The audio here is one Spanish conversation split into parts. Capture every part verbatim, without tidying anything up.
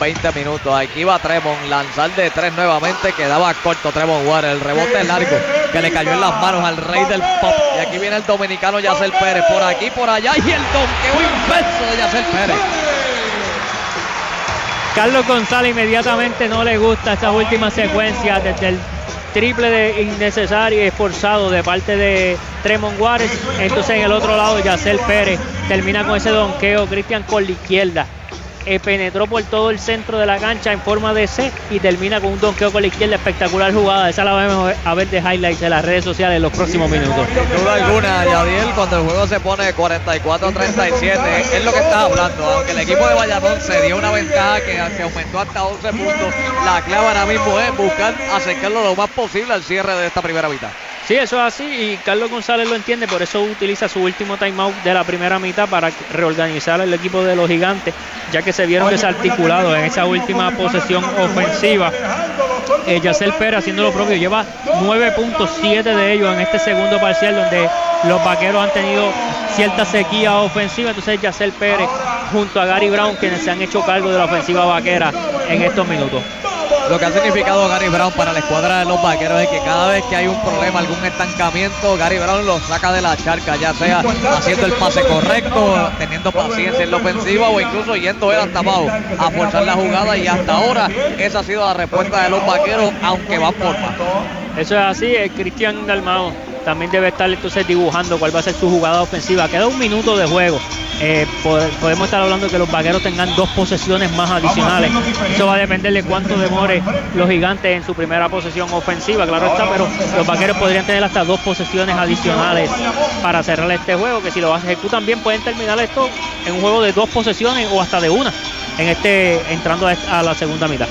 veinte minutos. Aquí va Tremont, lanzar de tres nuevamente, quedaba corto Tremont Waters, el rebote largo que le cayó en las manos al rey del pop. Y aquí viene el dominicano Yacer Pérez, por aquí, por allá, y el donqueo inverso de Yacer Pérez. Carlos González inmediatamente no le gusta esta última secuencia desde el triple de innecesario y esforzado de parte de Tremont Waters. Entonces en el otro lado Yacer Pérez termina con ese donqueo. Cristian con la izquierda eh, penetró por todo el centro de la cancha en forma de C y termina con un donqueo con la izquierda. Espectacular jugada, esa la vamos a ver de highlights en las redes sociales en los próximos minutos. Sin duda alguna, Yadiel, cuando el juego se pone cuarenta y cuatro a treinta y siete, es lo que estás hablando. Aunque el equipo de Bayamón se dio una ventaja que, que aumentó hasta once puntos, la clave ahora mismo es buscar acercarlo lo más posible al cierre de esta primera mitad. Sí, eso es así y Carlos González lo entiende, por eso utiliza su último timeout de la primera mitad para reorganizar el equipo de los Gigantes, ya que se vieron desarticulados en esa última posesión ofensiva. Eh, Yacer Pérez haciendo lo propio, lleva nueve punto siete de ellos en este segundo parcial, donde los Vaqueros han tenido cierta sequía ofensiva. Entonces Yacer Pérez junto a Gary Brown, quienes se han hecho cargo de la ofensiva vaquera en estos minutos. Lo que ha significado Gary Brown para la escuadra de los Vaqueros es que cada vez que hay un problema, algún estancamiento, Gary Brown lo saca de la charca, ya sea haciendo el pase correcto, teniendo paciencia en la ofensiva o incluso yendo él hasta abajo a forzar la jugada, y hasta ahora esa ha sido la respuesta de los Vaqueros, aunque van por más. Eso es así. El Cristian Dalmau también debe estar entonces dibujando cuál va a ser su jugada ofensiva. Queda un minuto de juego. Eh, podemos estar hablando de que los Vaqueros tengan dos posesiones más adicionales. Eso va a depender de cuánto demore los Gigantes en su primera posesión ofensiva, claro está, pero los Vaqueros podrían tener hasta dos posesiones adicionales para cerrar este juego, que si lo ejecutan bien pueden terminar esto en un juego de dos posesiones o hasta de una en este entrando a la segunda mitad.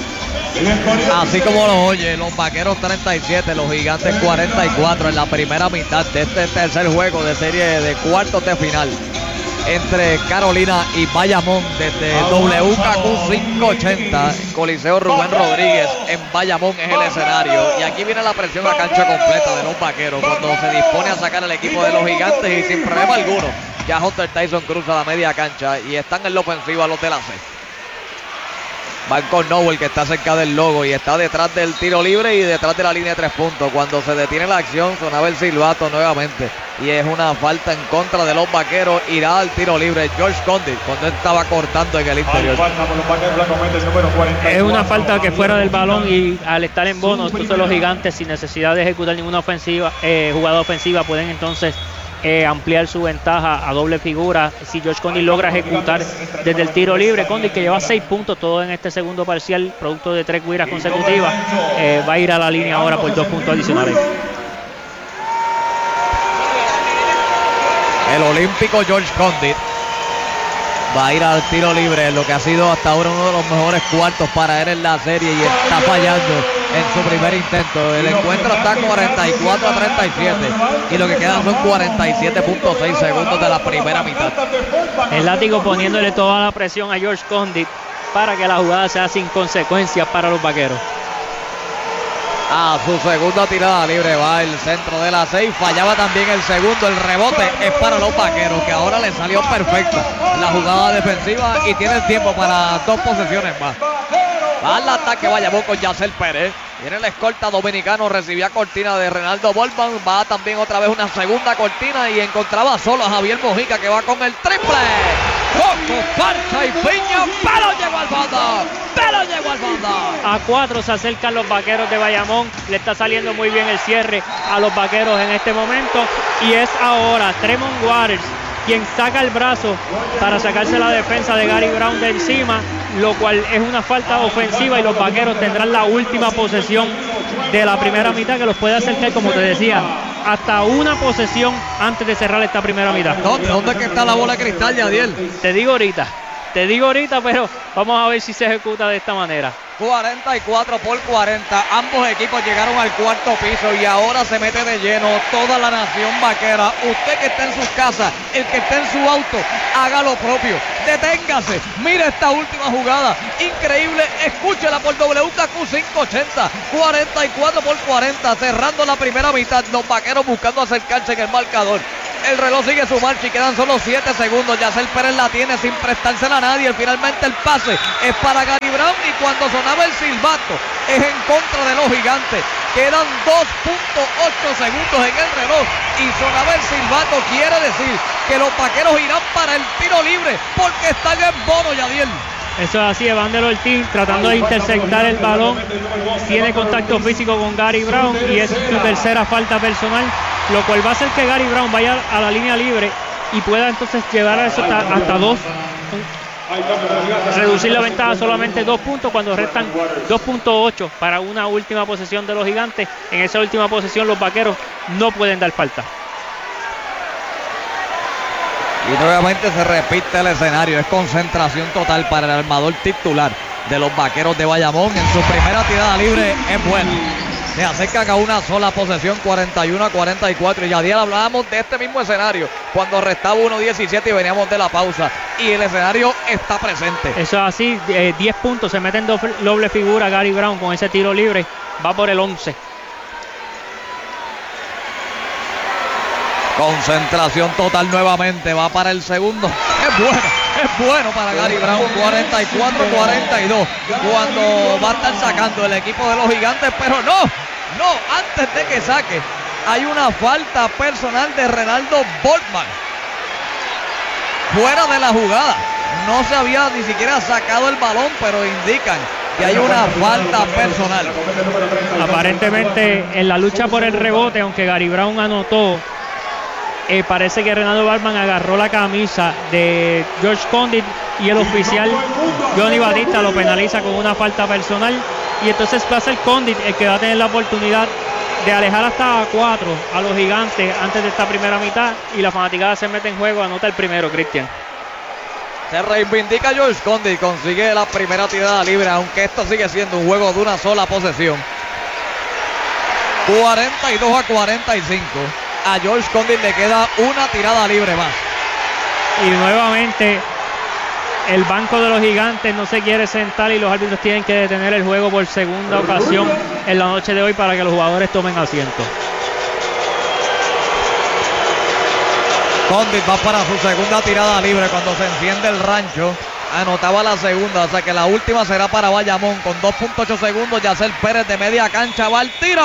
Así como lo oye, los Vaqueros treinta y siete, los Gigantes cuarenta y cuatro en la primera mitad de este tercer juego de serie de cuartos de final entre Carolina y Bayamón desde W K Q quinientos ochenta, Coliseo Rubén Rodríguez en Bayamón es el escenario, y aquí viene la presión a cancha completa de los Vaqueros cuando se dispone a sacar el equipo de los Gigantes, y sin problema alguno ya Hunter Tyson cruza la media cancha y están en la ofensiva los de la C. Van con Nowell, que está cerca del logo y está detrás del tiro libre y detrás de la línea de tres puntos. Cuando se detiene la acción, sonaba el silbato nuevamente y es una falta en contra de los Vaqueros. Irá al tiro libre George Condit cuando estaba cortando en el interior. Es una falta que fuera del balón, y al estar en bono, entonces los Gigantes, sin necesidad de ejecutar ninguna ofensiva, eh, jugada ofensiva, pueden entonces Eh, ampliar su ventaja a doble figura si George Condit logra ejecutar desde el tiro libre. Condit, que lleva seis puntos todo en este segundo parcial, producto de tres guiras consecutivas, eh, va a ir a la línea ahora por dos puntos adicionales. El olímpico George Condit va a ir al tiro libre en lo que ha sido hasta ahora uno de los mejores cuartos para él en la serie, y está fallando en su primer intento. El encuentro está cuarenta y cuatro a treinta y siete y lo que quedan son cuarenta y siete punto seis segundos de la primera mitad. El látigo poniéndole toda la presión a George Condit para que la jugada sea sin consecuencias para los Vaqueros. A su segunda tirada libre va el centro de la seis, fallaba también el segundo, el rebote es para los Vaqueros, que ahora le salió perfecta la jugada defensiva y tiene el tiempo para dos posesiones más. Va al ataque Bayamón con Yacer Pérez, viene el escolta dominicano, recibía cortina de Renaldo Bolman, va también otra vez una segunda cortina y encontraba solo a Javier Mojica, que va con el triple. Coco, Farcha y Piña, pero llegó al fondo, pero llegó al fondo. A cuatro se acercan los Vaqueros de Bayamón, le está saliendo muy bien el cierre a los Vaqueros en este momento, y es ahora Tremont Waters quien saca el brazo para sacarse la defensa de Gary Brown de encima, lo cual es una falta ofensiva, y los Vaqueros tendrán la última posesión de la primera mitad, que los puede acercar, como te decía, hasta una posesión antes de cerrar esta primera mitad. ¿Dónde, dónde es que está la bola de cristal, Yadiel? Te digo ahorita, te digo ahorita, pero vamos a ver si se ejecuta de esta manera. cuarenta y cuatro por cuarenta, ambos equipos llegaron al cuarto piso y ahora se mete de lleno toda la nación vaquera. Usted que está en sus casas, el que está en su auto, haga lo propio, deténgase, mire esta última jugada, increíble, escúchela por W K Q quinientos ochenta, cuarenta y cuatro por cuarenta, cerrando la primera mitad, los Vaqueros buscando acercarse en el marcador. El reloj sigue su marcha y quedan solo siete segundos. Yacer Pérez la tiene sin prestársela a nadie. Finalmente el pase es para Gary Brown y cuando sonaba el silbato es en contra de los Gigantes. Quedan dos punto ocho segundos en el reloj y sonaba el silbato. Quiere decir que los Vaqueros irán para el tiro libre porque están en bono, Yadiel. Eso es así, Evander Ortiz tratando de interceptar el balón, tiene contacto físico con Gary Brown y es su tercera falta personal, lo cual va a hacer que Gary Brown vaya a la línea libre y pueda entonces llevar a eso hasta, hasta dos, reducir la ventaja solamente dos puntos cuando restan dos punto ocho para una última posesión de los Gigantes. En esa última posesión los Vaqueros no pueden dar falta. Y nuevamente se repite el escenario, es concentración total para el armador titular de los Vaqueros de Bayamón. En su primera tirada libre es buena. Se acercan a una sola posesión, cuarenta y uno a cuarenta y cuatro. Y ya ayer hablábamos de este mismo escenario cuando restaba uno diecisiete y veníamos de la pausa. Y el escenario está presente. Eso es así, eh, diez puntos, se mete en doble, doble figura Gary Brown con ese tiro libre, va por el once. Concentración total nuevamente, va para el segundo. Es bueno, es bueno para Gary Brown, cuarenta y cuatro a cuarenta y dos. Cuando va a estar sacando el equipo de los Gigantes, pero no, no, antes de que saque, hay una falta personal de Renaldo Boltman. Fuera de la jugada, no se había ni siquiera sacado el balón, pero indican que hay una falta personal. Aparentemente en la lucha por el rebote, aunque Gary Brown anotó, Eh, parece que Renaldo Boltman agarró la camisa de George Condit y el oficial Johnny Batista lo penaliza con una falta personal y entonces va a ser Condit el que va a tener la oportunidad de alejar hasta cuatro a los Gigantes antes de esta primera mitad y la fanaticada se mete en juego, anota el primero, Cristian. Se reivindica George Condit, consigue la primera tirada libre, aunque esto sigue siendo un juego de una sola posesión. cuarenta y dos a cuarenta y cinco. A George Condit le queda una tirada libre más. Y nuevamente el banco de los Gigantes no se quiere sentar y los árbitros tienen que detener el juego por segunda ocasión en la noche de hoy para que los jugadores tomen asiento. Condit va para su segunda tirada libre cuando se enciende el rancho. Anotaba la segunda, o sea que la última será para Bayamón con dos punto ocho segundos. Yacer Pérez de media cancha va al tiro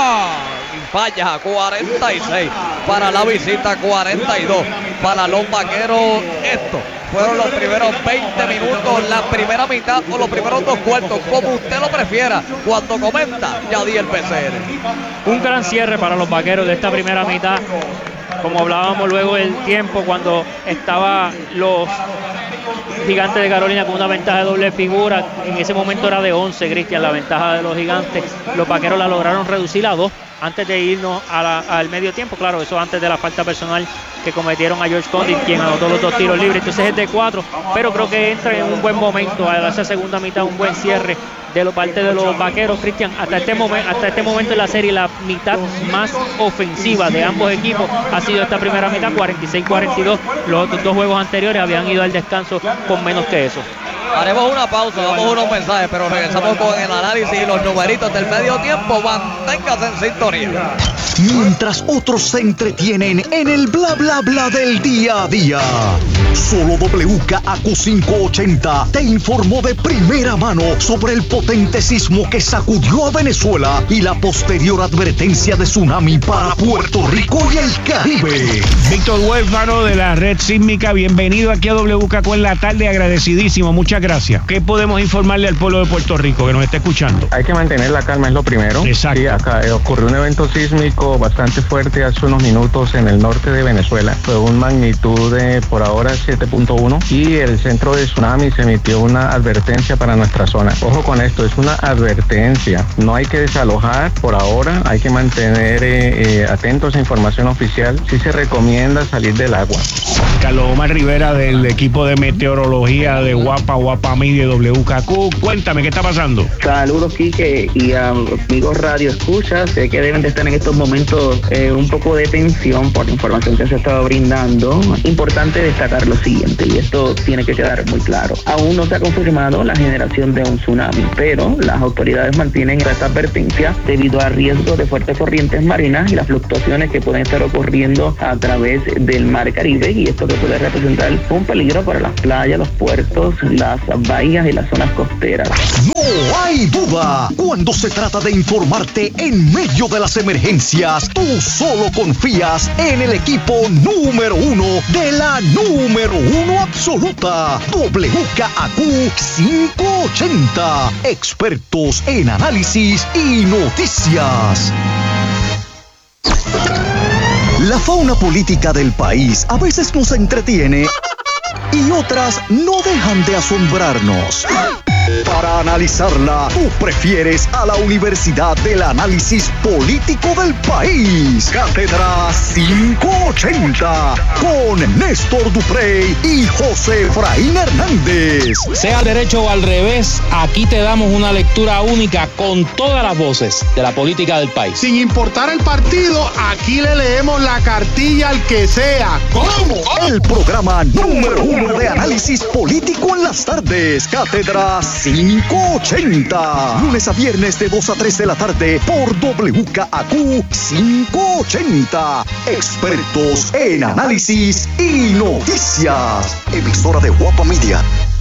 y falla. Cuarenta y seis para la visita, cuarenta y dos para los Vaqueros. Estos fueron los primeros veinte minutos, la primera mitad o los primeros dos cuartos, como usted lo prefiera, cuando comenta Yadiel P C N. Un gran cierre para los Vaqueros de esta primera mitad. Como hablábamos luego del tiempo, cuando estaba los Gigantes de Carolina con una ventaja de doble figura, en ese momento era de once, Cristian, la ventaja de los Gigantes. Los Vaqueros la lograron reducir a dos antes de irnos a la, al medio tiempo. Claro, eso antes de la falta personal que cometieron a George Condit, quien anotó los dos tiros libres. Entonces es de cuatro, pero creo que entra en un buen momento a esa segunda mitad, un buen cierre de la parte de los Vaqueros, Cristian. Hasta este momento, hasta este momento en la serie, la mitad más ofensiva de ambos equipos ha sido esta primera mitad, cuarenta y seis a cuarenta y dos. Los otros dos juegos anteriores habían ido al descanso con menos que eso. Haremos una pausa, damos unos mensajes, pero regresamos con el análisis y los numeritos del medio tiempo. Manténgase en sintonía. Mientras otros se entretienen en el bla bla bla del día a día, solo W K A Q quinientos ochenta te informó de primera mano sobre el potente sismo que sacudió a Venezuela y la posterior advertencia de tsunami para Puerto Rico y el Caribe. Víctor Huérfano de la Red Sísmica, bienvenido aquí a W K A Q en la tarde, agradecidísimo, muchas gracias. ¿Qué podemos informarle al pueblo de Puerto Rico que nos está escuchando? Hay que mantener la calma, es lo primero. Exacto. Sí, acá eh, ocurrió un evento sísmico bastante fuerte hace unos minutos en el norte de Venezuela. Fue un magnitud de por ahora siete punto uno y el centro de tsunami se emitió una advertencia para nuestra zona. Ojo con esto, es una advertencia. No hay que desalojar por ahora, hay que mantener eh, eh, atentos a información oficial. Sí se recomienda salir del agua. Carlos Omar Rivera del equipo de meteorología de Guapa, Guapa Media de W K A Q. Cuéntame, ¿qué está pasando? Saludos, Quique, y a amigos Radio Escucha. Sé que deben de estar en estos momentos eh, un poco de tensión por la información que se ha estado brindando. Importante destacar pasar lo siguiente, y esto tiene que quedar muy claro. Aún no se ha confirmado la generación de un tsunami, pero las autoridades mantienen esta advertencia debido al riesgo de fuertes corrientes marinas y las fluctuaciones que pueden estar ocurriendo a través del mar Caribe, y esto que puede representar un peligro para las playas, los puertos, las bahías y las zonas costeras. No hay duda, cuando se trata de informarte en medio de las emergencias, tú solo confías en el equipo número uno de la número uno absoluta, W K A Q quinientos ochenta, expertos en análisis y noticias. La fauna política del país a veces nos entretiene y otras no dejan de asombrarnos. Para analizarla, tú prefieres a la Universidad del Análisis Político del País, Cátedra quinientos ochenta, con Néstor Duprey y José Efraín Hernández. Sea al derecho o al revés, aquí te damos una lectura única con todas las voces de la política del país. Sin importar el partido, aquí le leemos la cartilla al que sea. ¿Cómo? El programa número uno de análisis político en las tardes, Cátedra quinientos ochenta. Lunes a viernes de dos a tres de la tarde por W K A Q quinientos ochenta. Expertos en análisis y noticias. Emisora de Guapa Media.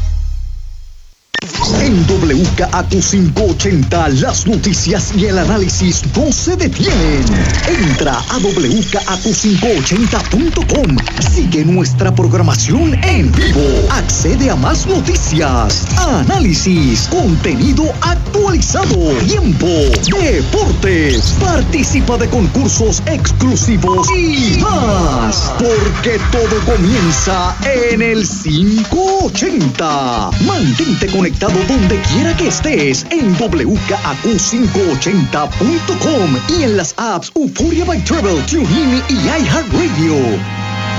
En W K A Q quinientos ochenta, las noticias y el análisis no se detienen. Entra a w k a q quinientos ochenta punto com. Sigue nuestra programación en vivo. Accede a más noticias, análisis, contenido actualizado, tiempo, deportes. Participa de concursos exclusivos y más. Porque todo comienza en el quinientos ochenta. Mantente conectado donde quiera que estés en w k a q quinientos ochenta punto com y en las apps Euphoria by Travel, TuneIn y iHeartRadio.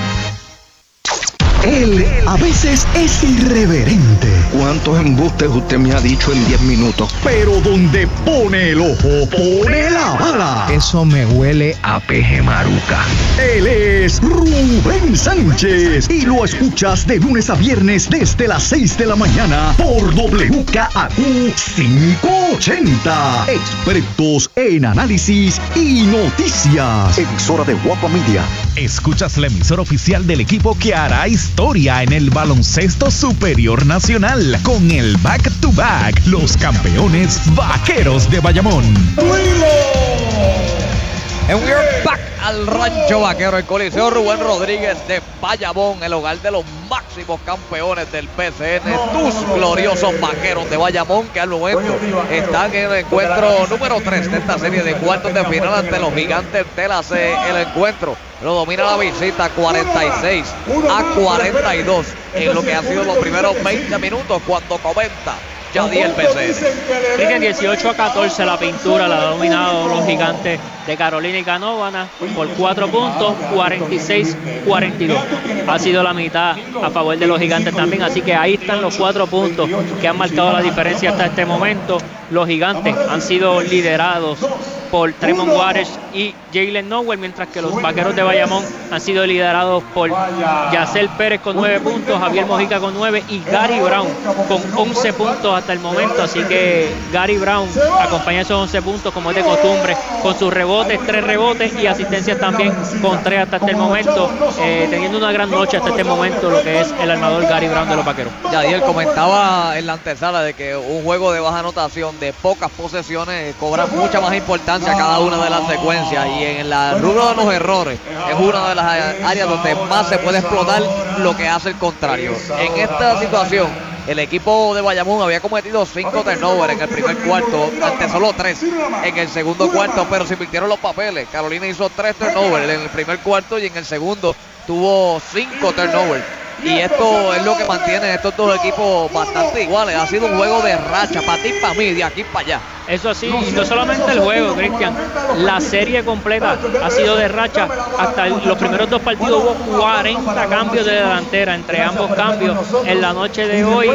Él a veces es irreverente. ¿Cuántos embustes usted me ha dicho en diez minutos? Pero donde pone el ojo, pone la bala. Eso me huele a peje maruca. Él es Rubén Sánchez y lo escuchas de lunes a viernes desde las seis de la mañana por W K A Q quinientos ochenta. Expertos en análisis y noticias. Emisora de Guapa Media. Escuchas la emisora oficial del equipo que hará historia en el baloncesto superior nacional con el back to back, los campeones Vaqueros de Bayamón. And we are back al Rancho Vaquero, el Coliseo Rubén Rodríguez de Bayamón, el hogar de los máximos campeones del P C N, tus gloriosos Vaqueros de Bayamón, que al momento están en el encuentro número tres de esta serie de cuartos de final ante los Gigantes de la C. El encuentro lo domina la visita cuarenta y seis a cuarenta y dos en lo que han sido los primeros veinte minutos cuando comenta Yadiel Becerra. Cristian, dieciocho a catorce la pintura la ha dominado los Gigantes de Carolina y Canóvana por cuatro puntos, cuarenta y seis a cuarenta y dos. Ha sido la mitad a favor de los Gigantes también, así que ahí están los cuatro puntos que han marcado la diferencia hasta este momento. Los Gigantes han sido liderados por Tremont Waters y Jalen Nowell, mientras que los Vaqueros de Bayamón han sido liderados por Yacel Pérez con nueve puntos, Javier Mojica con nueve y Gary Brown con once puntos hasta el momento. Así que Gary Brown acompaña esos once puntos como es de costumbre con sus rebotes, tres rebotes y asistencias también con tres hasta este momento, eh, teniendo una gran noche hasta este momento lo que es el armador Gary Brown de los Vaqueros. Yadiel comentaba en la antesala de que un juego de baja anotación, de pocas posesiones, cobra mucha más importancia a cada una de las secuencias, y en la rubro de los errores es una de las áreas donde más se puede explotar lo que hace el contrario. En esta situación el equipo de Bayamón había cometido cinco turnovers en el primer cuarto, ante solo tres en el segundo cuarto, pero se invirtieron los papeles. Carolina hizo tres turnovers en el primer cuarto y en el segundo tuvo cinco turnovers. Y esto es lo que mantiene estos dos equipos bastante iguales. Ha sido un juego de racha para ti y para mí, de aquí para allá. Eso sí, y no solamente el juego, Cristian, la serie completa ha sido de racha. Hasta el, los primeros dos partidos hubo cuarenta cambios de delantera entre ambos cambios. En la noche de hoy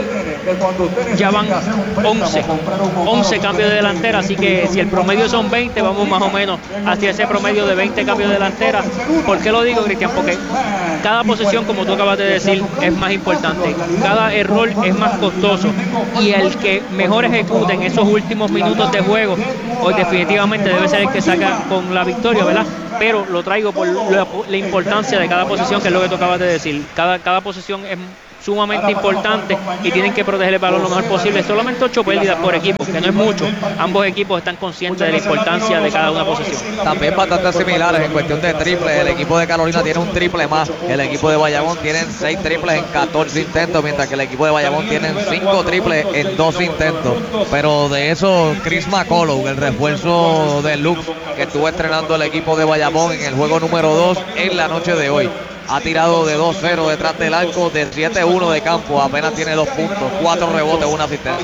ya van once, once cambios de delantera, así que si el promedio son veinte, vamos más o menos hacia ese promedio de veinte cambios de delantera. ¿Por qué lo digo, Cristian? Porque cada posición, como tú acabas de decir, es más importante, cada error es más costoso, y el que mejor ejecute en esos últimos minutos de juego, hoy definitivamente debe ser el que saca con la victoria, ¿verdad? Pero lo traigo por la, la importancia de cada posición, que es lo que tú acabas de decir. Cada, cada posición es sumamente importante y tienen que proteger el balón lo mejor posible. Solamente ocho pérdidas por equipo, que no es mucho. Ambos equipos están conscientes de la importancia de cada una posición. También bastante similares en cuestión de triples. El equipo de Carolina tiene un triple más. El equipo de Bayamón tiene seis triples en catorce intentos, mientras que el equipo de Bayamón tiene cinco triples en doce intentos. Pero de eso, Chris McCullough, el refuerzo de Lux, que estuvo estrenando el equipo de Bayamón en el juego número dos en la noche de hoy, ha tirado de dos cero detrás del arco, de siete uno de campo, apenas tiene dos puntos, cuatro rebotes, una asistencia.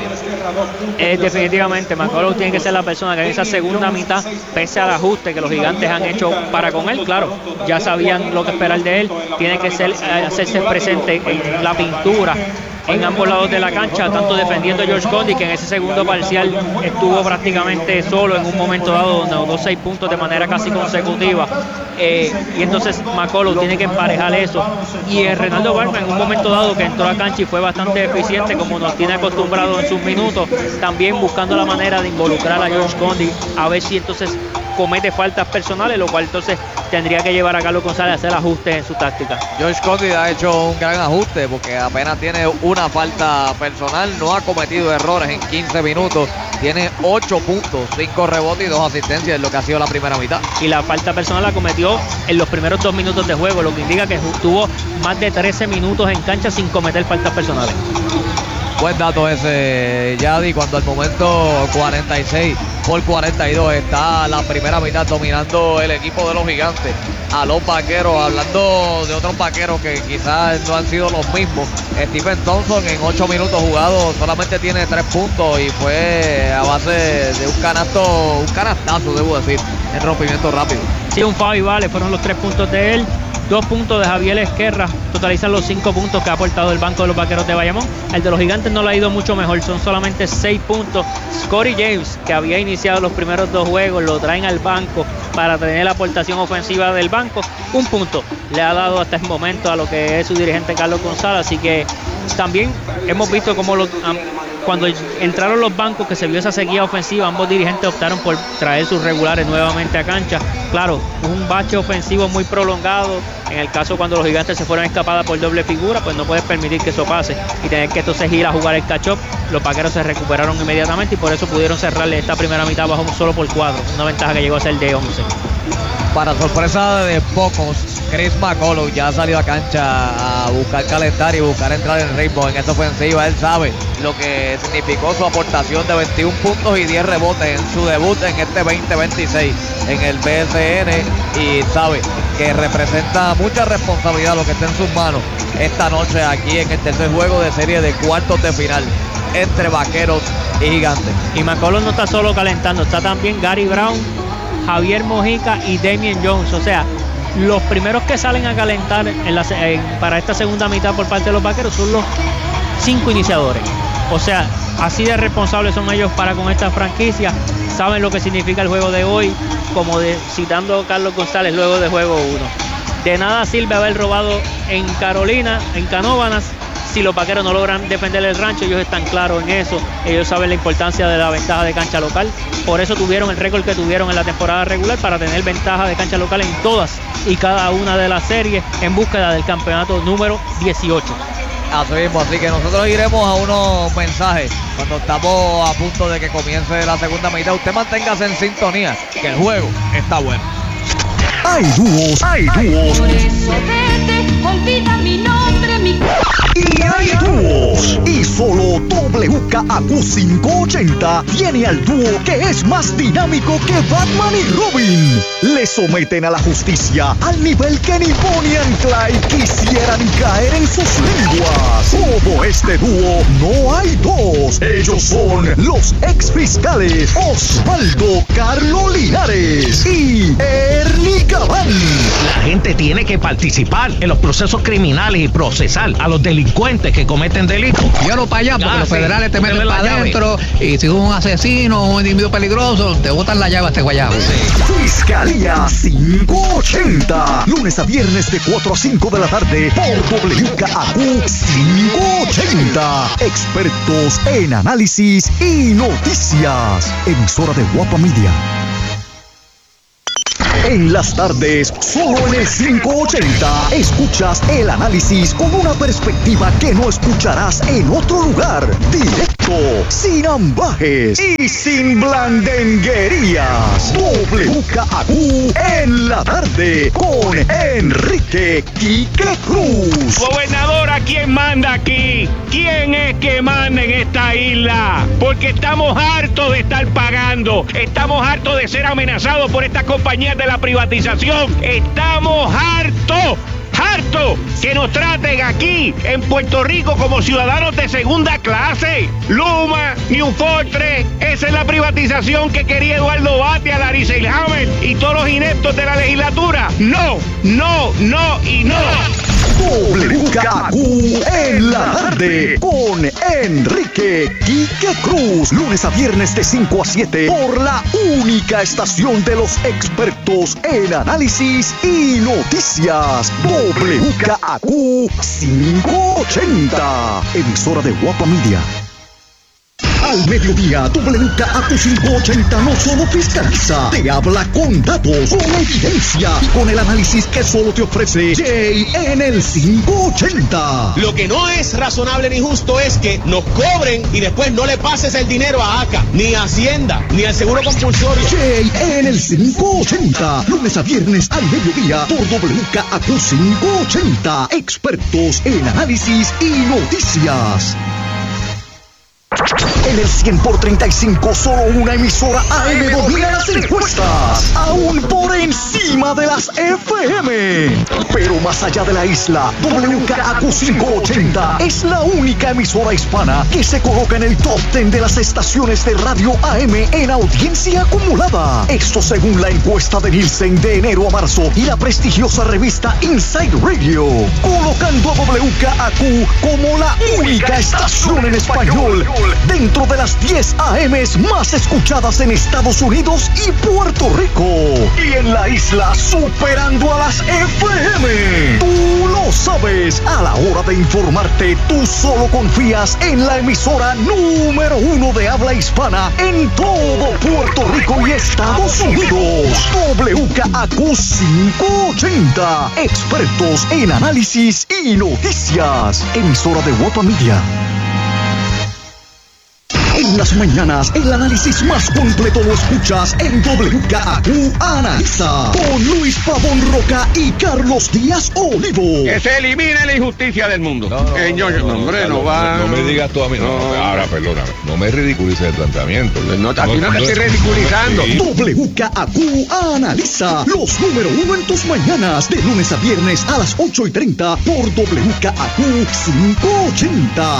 Eh, definitivamente, McCullough tiene que ser la persona que en esa segunda mitad, pese al ajuste que los gigantes han hecho para con él, claro, ya sabían lo que esperar de él, tiene que ser, eh, hacerse presente en la pintura en ambos lados de la cancha, tanto defendiendo a George Conditt, que en ese segundo parcial estuvo prácticamente solo en un momento dado, donde anotó seis puntos de manera casi consecutiva, eh, y entonces McCullough tiene que emparejar eso, y eh, Renaldo Barba en un momento dado que entró a cancha y fue bastante eficiente, como nos tiene acostumbrado en sus minutos, también buscando la manera de involucrar a George Conditt, a ver si entonces comete faltas personales, lo cual entonces tendría que llevar a Carlos González a hacer ajustes en su táctica. George Conditt ha hecho un gran ajuste porque apenas tiene una falta personal, no ha cometido errores en quince minutos, tiene ocho puntos, cinco rebotes y dos asistencias, es lo que ha sido la primera mitad. Y la falta personal la cometió en los primeros dos minutos de juego, lo que indica que tuvo más de trece minutos en cancha sin cometer faltas personales. Buen dato ese, Yadi, cuando al momento cuarenta y seis por cuarenta y dos está la primera mitad dominando el equipo de los gigantes a los vaqueros. Hablando de otros vaqueros que quizás no han sido los mismos, Stephen Thompson en ocho minutos jugados solamente tiene tres puntos y fue a base de un canasto, un canastazo, debo decir, en rompimiento rápido. Sí, un foul y vale, fueron los tres puntos de él. Dos puntos de Javier Esquerra, totalizan los cinco puntos que ha aportado el banco de los vaqueros de Bayamón. El de los gigantes no le ha ido mucho mejor, son solamente seis puntos. Scottie James, que había iniciado los primeros dos juegos, lo traen al banco para tener la aportación ofensiva del banco. Un punto le ha dado hasta el momento a lo que es su dirigente Carlos González, así que también hemos visto cómo los, cuando entraron los bancos, que se vio esa sequía ofensiva, ambos dirigentes optaron por traer sus regulares nuevamente a cancha. Claro, un bache ofensivo muy prolongado. En el caso cuando los gigantes se fueron escapadas por doble figura, pues no puedes permitir que eso pase y tener que entonces ir a jugar el catch-up. Los vaqueros se recuperaron inmediatamente y por eso pudieron cerrarle esta primera mitad bajo solo por cuatro, una ventaja que llegó a ser de once. Para sorpresa de pocos, Chris McCullough ya ha salido a cancha a buscar calendario y buscar entrar en ritmo en esta ofensiva. Él sabe lo que significó su aportación de veintiún puntos y diez rebotes en su debut en este veinte veintiséis en el B S N, y sabe que representa mucha responsabilidad lo que está en sus manos esta noche aquí en el tercer juego de serie de cuartos de final entre vaqueros y gigantes. Y McCullough no está solo calentando, está también Gary Brown, Javier Mojica y Damian Jones. O sea, los primeros que salen a calentar en la, en, para esta segunda mitad por parte de los vaqueros son los cinco iniciadores. O sea, así de responsables son ellos para con esta franquicia. Saben lo que significa el juego de hoy, como de, citando a Carlos González luego de juego uno. De nada sirve haber robado en Carolina, en Canóvanas, si los vaqueros no logran defender el rancho. Ellos están claros en eso, ellos saben la importancia de la ventaja de cancha local, por eso tuvieron el récord que tuvieron en la temporada regular, para tener ventaja de cancha local en todas y cada una de las series en búsqueda del campeonato número dieciocho. Así mismo, así que nosotros iremos a unos mensajes cuando estamos a punto de que comience la segunda mitad. Usted manténgase en sintonía, que el juego está bueno. Hay dúos, hay dúos. Por eso vete, olvida mi nombre, mi... y hay dúos. Y solo W K A Q quinientos ochenta tiene al dúo que es más dinámico que Batman y Robin. Le someten a la justicia al nivel que ni Bonnie and Clyde quisieran caer en sus lenguas. Como este dúo, no hay dos. Ellos son los ex fiscales Osvaldo Carlo Linares y Ernie Gabán. La gente tiene que participar en los procesos criminales y procesar a los delincuentes que cometen delitos. Llévalo para allá porque Ah, los sí. federales te meten Dale la para llave. adentro y si es un asesino o un individuo peligroso, te botan la llave a este guayabo. Fiscalía quinientos ochenta. Lunes a viernes de cuatro a cinco de la tarde por W K A Q quinientos ochenta. Expertos en análisis y noticias. Emisora de Guapa Media. En las tardes, solo en el quinientos ochenta, escuchas el análisis con una perspectiva que no escucharás en otro lugar. Directo, sin ambajes y sin blandenguerías. W K A Q en la tarde con Enrique Quique Cruz. Gobernadora, ¿quién manda aquí? ¿Quién es que manda en esta isla? Porque estamos hartos de estar pagando. Estamos hartos de ser amenazados por estas compañías de la privatización. Estamos hartos. ¡Harto! Que nos traten aquí, en Puerto Rico, como ciudadanos de segunda clase. Luma, New Fortress, esa es la privatización que quería Eduardo Batia, Larry Selhammer y todos los ineptos de la legislatura. No, no, no y no. W K A Q en la tarde con Enrique Quique Cruz. Lunes a viernes de cinco a siete por la única estación de los expertos en análisis y noticias. W K A Q quinientos ochenta. Emisora de Guapa Media. Al mediodía, W K A Q quinientos ochenta no solo fiscaliza, te habla con datos, con evidencia y con el análisis que solo te ofrece Jay en el quinientos ochenta. Lo que no es razonable ni justo es que nos cobren y después no le pases el dinero a ACA, ni a Hacienda, ni al Seguro Compulsorio. Jay en el quinientos ochenta, lunes a viernes al mediodía por W K A Q quinientos ochenta, expertos en análisis y noticias. En el cien por treinta y cinco, solo una emisora A M domina las encuestas, aún por encima de las F M. Pero más allá de la isla, W K A Q quinientos ochenta es la única emisora hispana que se coloca en el top diez de las estaciones de radio A M en audiencia acumulada. Esto según la encuesta de Nielsen de enero a marzo y la prestigiosa revista Inside Radio, colocando a W K A Q como la única estación en español dentro de las diez A Ms más escuchadas en Estados Unidos y Puerto Rico. Y en la isla superando a las F M. Tú lo sabes. A la hora de informarte, tú solo confías en la emisora número uno de habla hispana en todo Puerto Rico y Estados Unidos. W K A Q quinientos ochenta. Expertos en análisis y noticias. Emisora de Guapa Media. En las mañanas, el análisis más completo lo escuchas en W K A Q Analiza, con Luis Pavón Roca y Carlos Díaz Olivo. Que se elimine la injusticia del mundo. No, no, eh, yo, no, no, hombre, no, no va. No, no me digas tú a mí. No, no, ahora, perdóname. No me ridiculices el planteamiento. No, a ti no te estoy ridiculizando. Sí. W K A Q Analiza, los número uno en tus mañanas, de lunes a viernes a las ocho y treinta por W K A Q quinientos ochenta.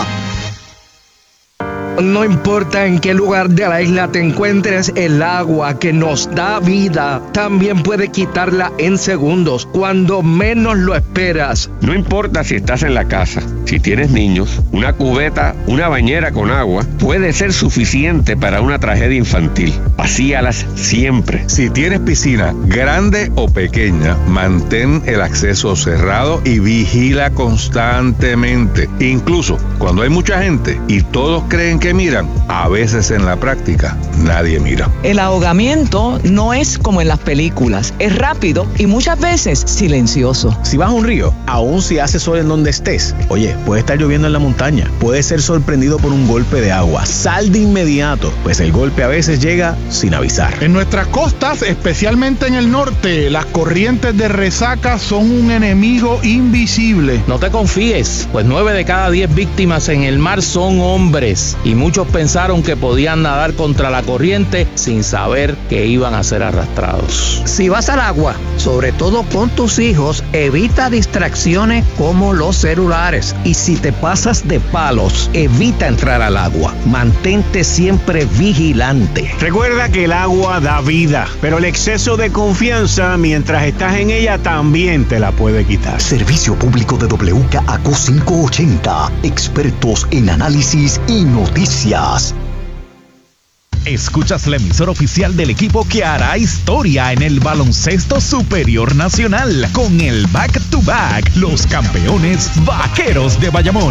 No importa en qué lugar de la isla te encuentres, el agua que nos da vida también puede quitarla en segundos, cuando menos lo esperas. No importa si estás en la casa, si tienes niños, una cubeta, una bañera con agua puede ser suficiente para una tragedia infantil. Vacíalas siempre. Si tienes piscina grande o pequeña, mantén el acceso cerrado y vigila constantemente. Incluso cuando hay mucha gente y todos creen que que miran, a veces en la práctica nadie mira. El ahogamiento no es como en las películas, es rápido y muchas veces silencioso. Si vas a un río, aun si hace sol en donde estés, oye, puede estar lloviendo en la montaña, puedes ser sorprendido por un golpe de agua. Sal de inmediato, pues el golpe a veces llega sin avisar. En nuestras costas, especialmente en el norte, las corrientes de resaca son un enemigo invisible. No te confíes, pues nueve de cada diez víctimas en el mar son hombres y muchos pensaron que podían nadar contra la corriente sin saber que iban a ser arrastrados. Si vas al agua, sobre todo con tus hijos, evita distracciones como los celulares. Y si te pasas de palos, evita entrar al agua. Mantente siempre vigilante. Recuerda que el agua da vida, pero el exceso de confianza mientras estás en ella también te la puede quitar. Servicio público de W K A Q quinientos ochenta. Expertos en análisis y noticias. Escuchas la emisora oficial del equipo que hará historia en el baloncesto superior nacional con el Back to Back, los campeones Vaqueros de Bayamón.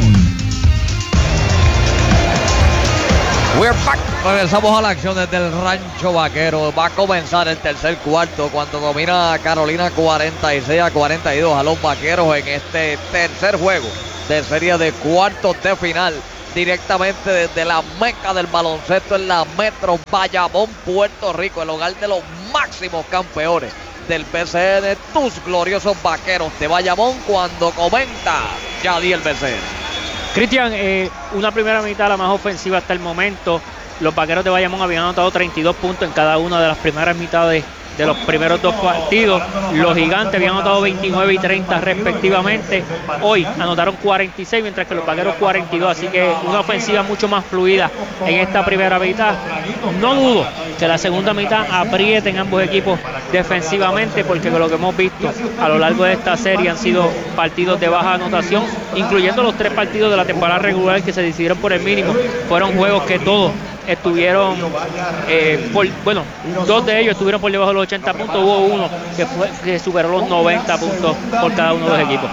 We're back. Regresamos a la acción desde el Rancho Vaquero. Va a comenzar el tercer cuarto cuando domina Carolina cuarenta y seis a cuarenta y dos a los Vaqueros en este tercer juego de serie de cuartos de final, directamente desde la meca del baloncesto en la Metro Bayamón, Puerto Rico, el hogar de los máximos campeones del B C N, tus gloriosos Vaqueros de Bayamón, cuando comenta Yadiel Becerra. Cristian, eh, una primera mitad la más ofensiva hasta el momento. Los Vaqueros de Bayamón habían anotado treinta y dos puntos en cada una de las primeras mitades de los primeros dos partidos. Los Gigantes habían anotado veintinueve y treinta respectivamente. Hoy anotaron cuarenta y seis, mientras que los Vaqueros cuarenta y dos. Así que una ofensiva mucho más fluida en esta primera mitad. No dudo que la segunda mitad aprieten ambos equipos defensivamente, porque lo que hemos visto a lo largo de esta serie han sido partidos de baja anotación, incluyendo los tres partidos de la temporada regular que se decidieron por el mínimo. Fueron juegos que todos estuvieron, eh, por, bueno, dos de ellos estuvieron por debajo de los ochenta puntos. Hubo uno que, fue, que superó los noventa puntos por cada uno de los equipos.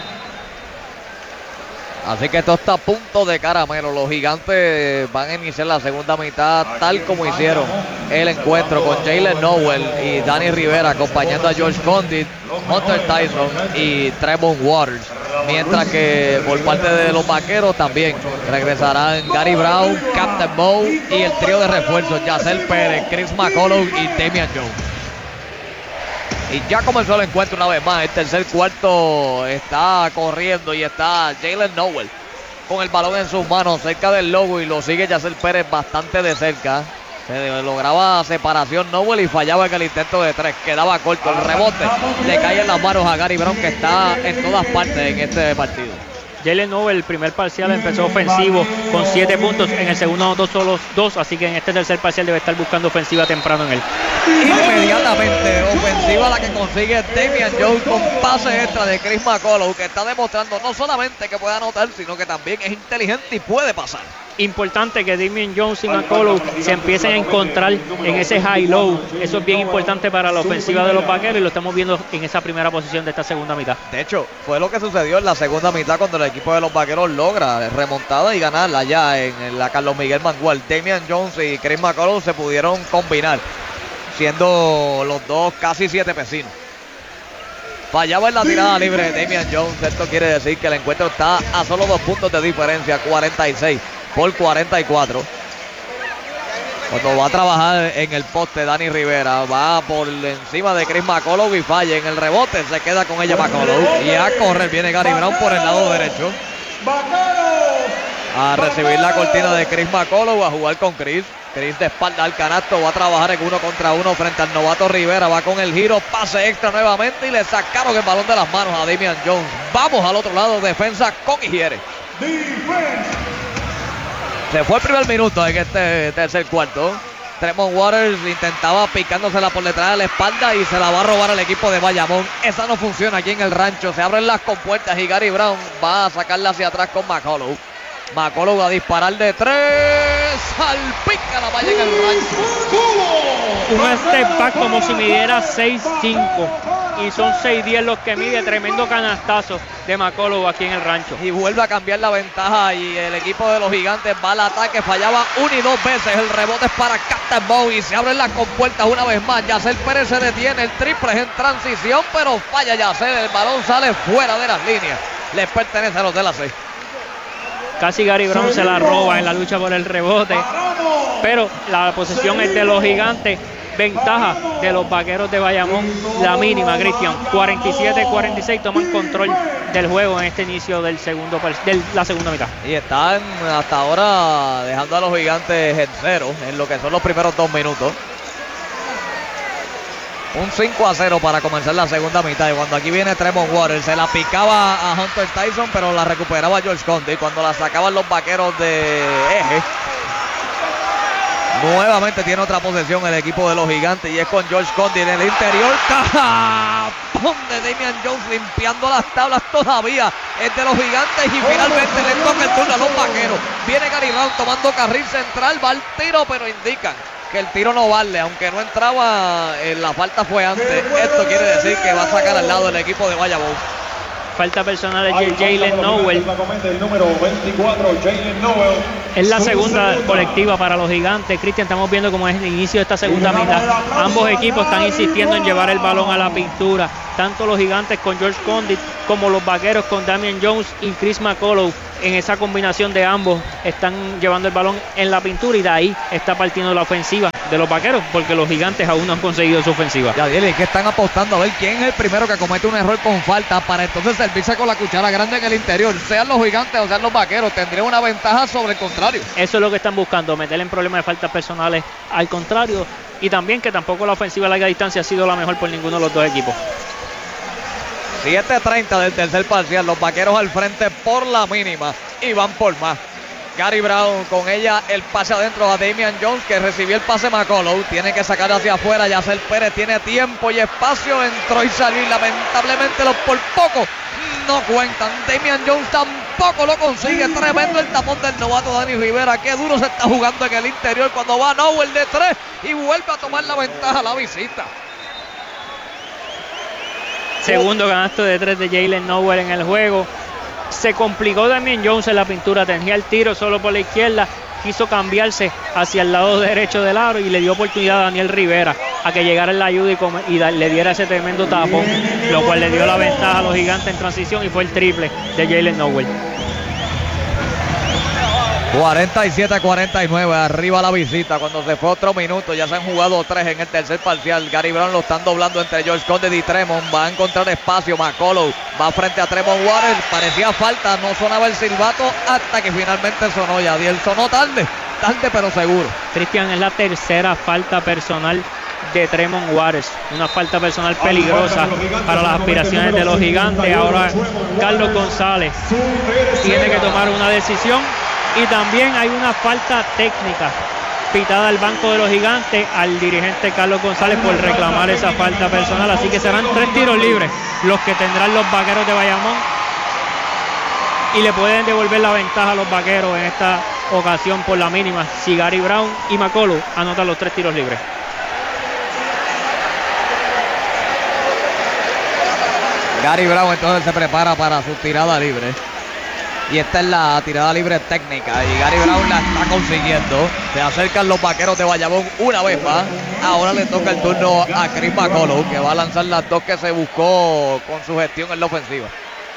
Así que esto está a punto de caramelo. Los Gigantes van a iniciar la segunda mitad tal como hicieron el encuentro, con Jalen Nowell y Danny Rivera acompañando a George Condit, Hunter Tyson y Tremont Waters. Mientras que por parte de los Vaqueros también regresarán Gary Brown, Captain Moe y el trío de refuerzos, Yacel Pérez, Chris McCullough y Damian Jones. Y ya comenzó el encuentro una vez más. El tercer cuarto está corriendo y está Jalen Nowell con el balón en sus manos cerca del logo, y lo sigue Yacel Pérez bastante de cerca. Se lograba separación Nowell y fallaba en el intento de tres. Quedaba corto. El rebote le cae en las manos a Gary Brown, que está en todas partes en este partido. Jalen Nowell, el primer parcial empezó ofensivo con siete puntos. En el segundo anotó solo dos, así que en este tercer parcial debe estar buscando ofensiva temprano en él. Inmediatamente ofensiva la que consigue Damian Jones con pase extra de Chris McCullough, que está demostrando no solamente que puede anotar, sino que también es inteligente y puede pasar. Importante que Damian Jones y McCullough se empiecen a encontrar en ese high-low. Eso es bien importante para la ofensiva de los Vaqueros, y lo estamos viendo en esa primera posición de esta segunda mitad. De hecho, fue lo que sucedió en la segunda mitad cuando el equipo de los Vaqueros logra remontada y ganarla allá en la Carlos Miguel Mangual. Damian Jones y Chris McCullough se pudieron combinar, siendo los dos casi siete vecinos. Fallaba en la tirada libre de Damian Jones. Esto quiere decir que el encuentro está a solo dos puntos de diferencia, cuarenta y seis por cuarenta y cuatro. Cuando va a trabajar en el poste Danny Rivera, va por encima de Chris McCullough y falla en el rebote. Se queda con ella McCullough, y a correr viene Gary Brown por el lado derecho a recibir la cortina de Chris McCullough, a jugar con Chris. Chris de espalda al canasto, va a trabajar en uno contra uno frente al novato Rivera. Va con el giro, pase extra nuevamente, y le sacaron el balón de las manos a Damian Jones. Vamos al otro lado, defensa con Igiere. Se fue el primer minuto en este tercer cuarto. Tremont Waters intentaba picándosela por detrás de la espalda y se la va a robar el equipo de Bayamón. Esa no funciona aquí en el rancho. Se abren las compuertas y Gary Brown va a sacarla hacia atrás con McCullough. McCullough va a disparar de tres. Salpica la valla en el rancho. Un step back como si midiera seis cinco. y son seis diez los que mide. Tremendo canastazo de McCullough aquí en el rancho. Y vuelve a cambiar la ventaja y el equipo de los Gigantes va al ataque. Fallaba una y dos veces. El rebote es para Captain Bowie. Se abren las compuertas una vez más. Yacer Pérez se detiene. El triple es en transición, pero falla Yacer. El balón sale fuera de las líneas. Les pertenece a los de la seis. Casi Gary Brown se la roba en la lucha por el rebote, pero la posesión es de los Gigantes. Ventaja de los Vaqueros de Bayamón, la mínima, Cristian. cuarenta y siete cuarenta y seis toman control del juego en este inicio del segundo, de la segunda mitad. Y están hasta ahora dejando a los Gigantes en cero en lo que son los primeros dos minutos. Un cinco a cero para comenzar la segunda mitad. Y cuando aquí viene Tremont Waters, se la picaba a Hunter Tyson, pero la recuperaba George Conde. Y cuando la sacaban los Vaqueros de eje, nuevamente tiene otra posesión el equipo de los Gigantes. Y es con George Conde en el interior. ¡Cajapón! De Damian Jones limpiando las tablas todavía. Es de los Gigantes y finalmente le toca el turno a los Vaqueros. Viene Gary Brown tomando carril central. Va al tiro, pero indican que el tiro no vale, aunque no entraba, eh, la falta fue antes. Esto quiere decir que va a sacar al lado el equipo de Bayamón. Falta personal de Jalen Nowell. Es la segunda colectiva para los Gigantes. Cristian, estamos viendo cómo es el inicio de esta segunda mitad. Ambos equipos están insistiendo en llevar el balón a la pintura. Tanto los Gigantes con George Condit como los Vaqueros con Damian Jones y Chris McCullough. En esa combinación de ambos están llevando el balón en la pintura y de ahí está partiendo la ofensiva de los Vaqueros, porque los Gigantes aún no han conseguido su ofensiva. Ya dile que están apostando a ver quién es el primero que comete un error con falta para entonces servirse con la cuchara grande en el interior. Sean los Gigantes o sean los Vaqueros, tendrían una ventaja sobre el contrario. Eso es lo que están buscando, meterle en problemas de faltas personales al contrario, y también que tampoco la ofensiva a larga distancia ha sido la mejor por ninguno de los dos equipos. siete treinta del tercer parcial, los Vaqueros al frente por la mínima y van por más. Gary Brown con ella, el pase adentro a Damian Jones, que recibió el pase McCullough, tiene que sacar hacia afuera. Yacer Pérez tiene tiempo y espacio, entró y salió y lamentablemente los por poco no cuentan. Damian Jones tampoco lo consigue. Tremendo el tapón del novato Dani Rivera. Qué duro se está jugando en el interior cuando va Nowell de tres y vuelve a tomar la ventaja a la visita. Segundo canasto de tres de Jalen Nowell en el juego. Se complicó Damian Jones en la pintura, tenía el tiro solo por la izquierda, quiso cambiarse hacia el lado derecho del aro y le dio oportunidad a Daniel Rivera a que llegara en la ayuda y, come, y da, le diera ese tremendo tapón, lo cual le dio la ventaja a los Gigantes en transición y fue el triple de Jalen Nowell. cuarenta y siete a cuarenta y nueve, arriba la visita. Cuando se fue otro minuto, ya se han jugado tres en el tercer parcial. Gary Brown lo están doblando entre George Condit y Tremont. Va a encontrar espacio. McCullough va frente a Tremont Waters. Parecía falta, no sonaba el silbato hasta que finalmente sonó. Yadiel sonó tarde, tarde pero seguro. Cristian, es la tercera falta personal de Tremont Waters, una falta personal peligrosa para las aspiraciones de los Gigantes. Ahora Carlos González tiene que tomar una decisión. Y también hay una falta técnica pitada al banco de los Gigantes al dirigente Carlos González por reclamar esa falta personal. Así que serán tres tiros libres los que tendrán los Vaqueros de Bayamón. Y le pueden devolver la ventaja a los Vaqueros en esta ocasión por la mínima si Gary Brown y McCullough anotan los tres tiros libres. Gary Brown entonces se prepara para su tirada libre. Y esta es la tirada libre técnica y Gary Brown la está consiguiendo. Se acercan los Vaqueros de Bayamón una vez más. Ahora le toca el turno a Chris McCullough, que va a lanzar las dos que se buscó con su gestión en la ofensiva.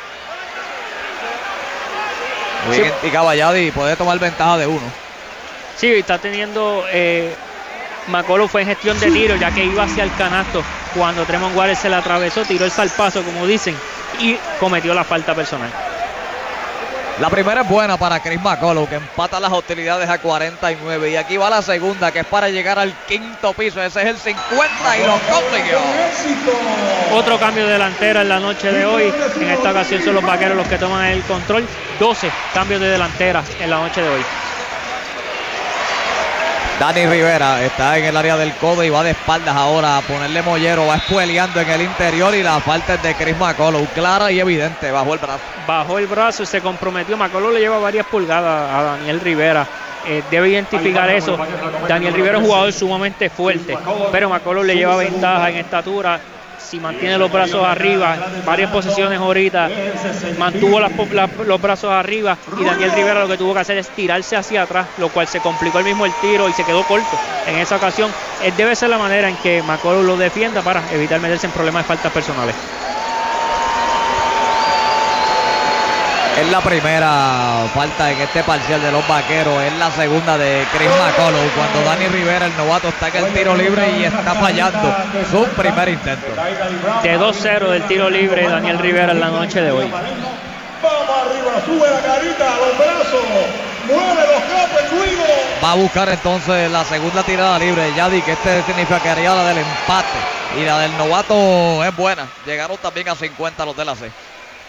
Muy bien indicado Yadi, puede tomar ventaja de uno. Sí, está teniendo eh, McCullough fue en gestión de tiro, ya que iba hacia el canasto cuando Tremont Waters se la atravesó, tiró el salpazo como dicen y cometió la falta personal. La primera es buena para Chris McCullough, que empata las hostilidades a cuarenta y nueve. Y aquí va la segunda, que es para llegar al quinto piso. Ese es el cincuenta y lo consiguió. Otro cambio de delantera en la noche de hoy. En esta ocasión son los Vaqueros los que toman el control. doce cambios de delantera en la noche de hoy. Dani Rivera está en el área del codo y va de espaldas ahora a ponerle mollero, va espueleando en el interior y la falta es de Chris McCullough, clara y evidente, bajó el brazo. Bajó el brazo y se comprometió. McCullough le lleva varias pulgadas a Daniel Rivera. Eh, debe identificar eso. Daniel Rivera es un jugador sumamente fuerte, pero McCullough le lleva ventaja en estatura. si mantiene los brazos arriba, varias posiciones ahorita, mantuvo las, las, los brazos arriba, y Daniel Rivera lo que tuvo que hacer es tirarse hacia atrás, lo cual se complicó el mismo el tiro y se quedó corto en esa ocasión. Eh, debe ser la manera en que McCullough lo defienda para evitar meterse en problemas de faltas personales. Es la primera falta en este parcial de los Vaqueros, es la segunda de Chris McCullough, cuando Dani Rivera, el novato, está en el tiro libre y está fallando su primer intento. De dos cero del tiro libre Daniel Rivera en la noche de hoy. Vamos arriba, sube la carita, los brazos, mueve los capes, Luigo. Va a buscar entonces la segunda tirada libre, Yadi, que este significaría la del empate, y la del novato es buena. Llegaron también a cincuenta los de la C.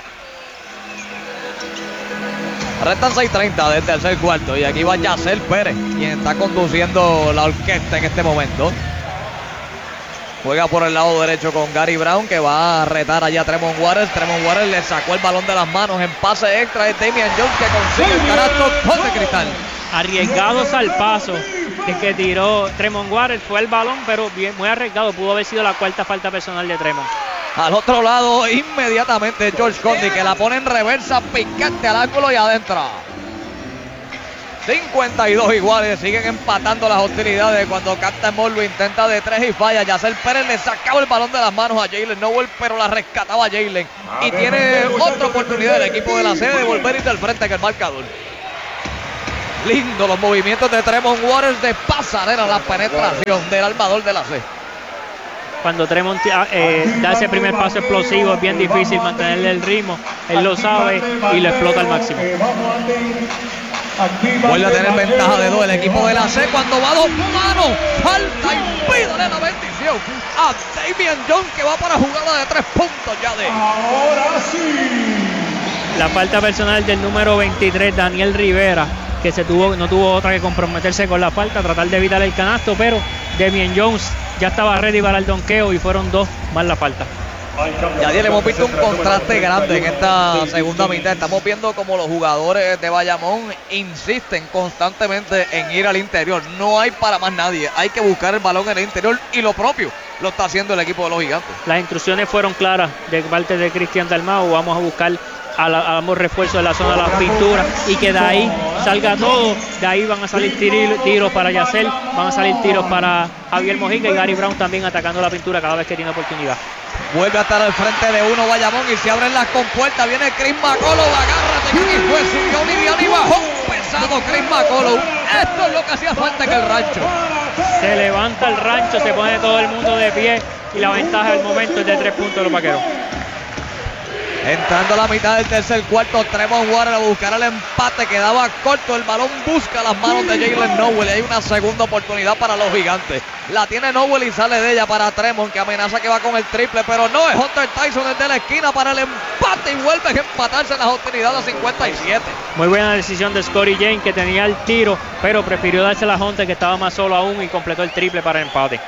Restan seis treinta del tercer cuarto y aquí va Yacel Pérez, quien está conduciendo la orquesta en este momento. Juega por el lado derecho con Gary Brown, que va a retar allá a Tremont Waters. Tremont Waters le sacó el balón de las manos en pase extra de Damian Jones, que consigue el canasto con de cristal. Arriesgados al paso de que tiró Tremont Waters, fue el balón, pero bien, muy arriesgado. Pudo haber sido la cuarta falta personal de Tremont. Al otro lado, inmediatamente George Conley, que la pone en reversa, picante al ángulo y adentro. cincuenta y dos iguales, siguen empatando las hostilidades cuando Captain Moore lo intenta de tres y falla. Yacel Pérez le sacaba el balón de las manos a Jalen Nowell, pero la rescataba Jalen. Y tiene otra oportunidad el equipo de la C de volver a ir al frente en el marcador. Lindo los movimientos de Tremont Waters, de pasarela la penetración del armador de la C. Cuando Tremont eh, da ese primer paso explosivo es bien difícil mantenerle el ritmo, él lo sabe y lo explota al máximo. Vuelve a tener ventaja de dos el equipo de la C cuando va a dos manos, falta, impídale la bendición a Damian Jones, que va para jugada de tres puntos ya de. Ahora sí. La falta personal del número veintitrés, Daniel Rivera, que se tuvo, no tuvo otra que comprometerse con la falta, tratar de evitar el canasto, pero Damian Jones ya estaba ready para el donqueo y fueron dos más la falta. Ya le hemos visto un contraste grande en esta segunda mitad. Estamos viendo como los jugadores de Bayamón insisten constantemente en ir al interior. No hay para más nadie, hay que buscar el balón en el interior, y lo propio lo está haciendo el equipo de los Gigantes. Las instrucciones fueron claras de parte de Cristian Dalmau. Vamos a buscar a, la, a ambos refuerzos de la zona de las pinturas y que de ahí salga todo. De ahí van a salir tiros, tiros para Yacel, van a salir tiros para Javier Mojica, y Gary Brown también atacando la pintura cada vez que tiene oportunidad. Vuelve a estar al frente de uno Bayamón y se abren las compuertas. Viene Chris McCullough, agárrate que aquí fue, subió Liviano y bajó pesado Chris McCullough. Esto es lo que hacía falta en el rancho. Se levanta el rancho, se pone todo el mundo de pie y la ventaja del momento es de tres puntos de los Vaqueros. Entrando a la mitad del tercer cuarto, Tremont Waters a buscar el empate, quedaba corto, el balón busca las manos de Jalen Nowell y hay una segunda oportunidad para los Gigantes. La tiene Nowell y sale de ella para Tremont, que amenaza que va con el triple, pero no, es Hunter Tyson desde la esquina para el empate y vuelve a empatarse en las hostilidades a cincuenta y siete. Muy buena decisión de Scottie Jane, que tenía el tiro, pero prefirió dársela a Hunter, que estaba más solo aún, y completó el triple para el empate.